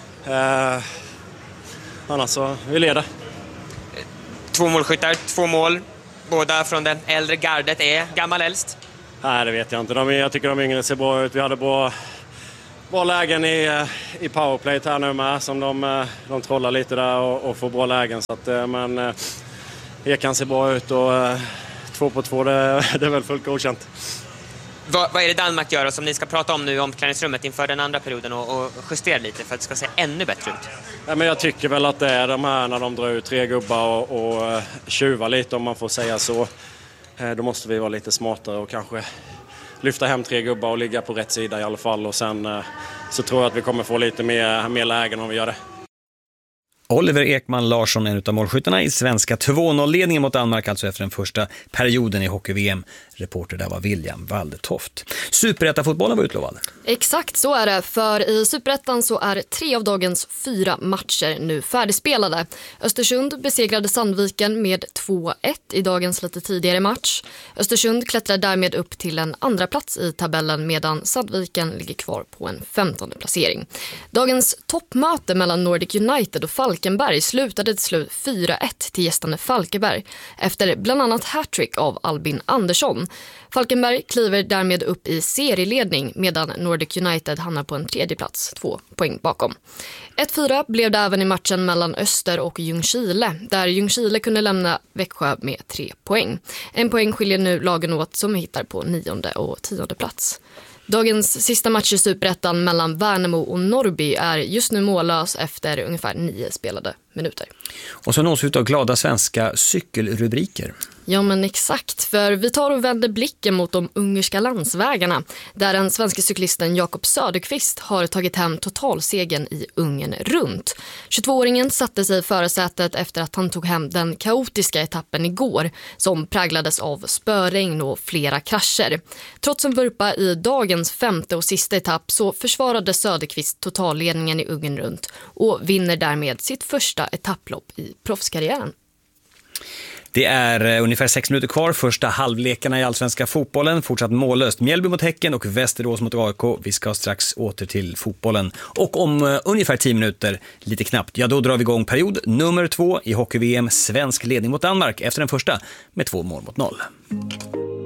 Speaker 11: Annars så vi leder.
Speaker 8: 2 målskyttar, 2 mål. Båda från den äldre gardet. Är gammal äldst?
Speaker 11: Nej, det vet jag inte. Jag tycker de yngre ser bra ut. Vi hade bra lägen i powerplay här nu med. Som de trollar lite där och får bra lägen. Så att, men Ekan ser bra ut och 2 på 2 det är väl fullt godkänt.
Speaker 8: Vad är det Danmark gör och som ni ska prata om nu i omklädningsrummet inför den andra perioden och justera lite för att det ska se ännu bättre ut?
Speaker 11: Ja, men jag tycker väl att det är de här när de drar ut 3 gubbar och tjuvar lite, om man får säga så. Då måste vi vara lite smartare och kanske lyfta hem 3 gubbar och ligga på rätt sida i alla fall. Och sen så tror jag att vi kommer få lite mer lägen om vi gör det.
Speaker 4: Oliver Ekman Larsson, en av målskyttarna i svenska 2-0-ledningen mot Danmark, alltså efter den första perioden i hockey-VM. Reporter där var William Waldetoft. Superettan-fotbollen var utlovad.
Speaker 12: Exakt så är det, för i Superettan så är 3 av dagens 4 matcher nu färdigspelade. Östersund besegrade Sandviken med 2-1 i dagens lite tidigare match. Östersund klättrar därmed upp till en andra plats i tabellen medan Sandviken ligger kvar på en 15:e placering. Dagens toppmöte mellan Nordic United och Falkenberg slutade till slut 4-1 till gästande Falkenberg efter bland annat hattrick av Albin Andersson. Falkenberg kliver därmed upp i serieledning medan Nordic United hamnar på en 3:e plats, 2 poäng bakom. 1-4 blev det även i matchen mellan Öster och Ljungskile, där Ljungskile kunde lämna Växjö med 3 poäng. 1 poäng skiljer nu lagen åt som hittar på 9:e och 10:e plats. Dagens sista match i Superettan mellan Värnamo och Norrby är just nu mållös efter ungefär 9 spelade minuter.
Speaker 4: Och så nås ut av glada svenska cykelrubriker.
Speaker 12: Ja, men exakt, för vi tar och vänder blicken mot de ungerska landsvägarna där den svenska cyklisten Jakob Söderqvist har tagit hem totalsegen i Ungern runt. 22-åringen satte sig i förarsätet efter att han tog hem den kaotiska etappen igår som präglades av spöregn och flera krascher. Trots en vurpa i dagens 5:e och sista etapp så försvarade Söderqvist totalledningen i Ungern runt och vinner därmed sitt första etapplopp i proffskarriären.
Speaker 4: Det är ungefär 6 minuter kvar, första halvlekarna i allsvenska fotbollen. Fortsatt mållöst. Mjällby mot Häcken och Västerås mot AIK. Vi ska strax åter till fotbollen. Och om ungefär 10 minuter, lite knappt, ja då drar vi igång period nummer 2 i hockey-VM. Svensk ledning mot Danmark efter den första med 2-0.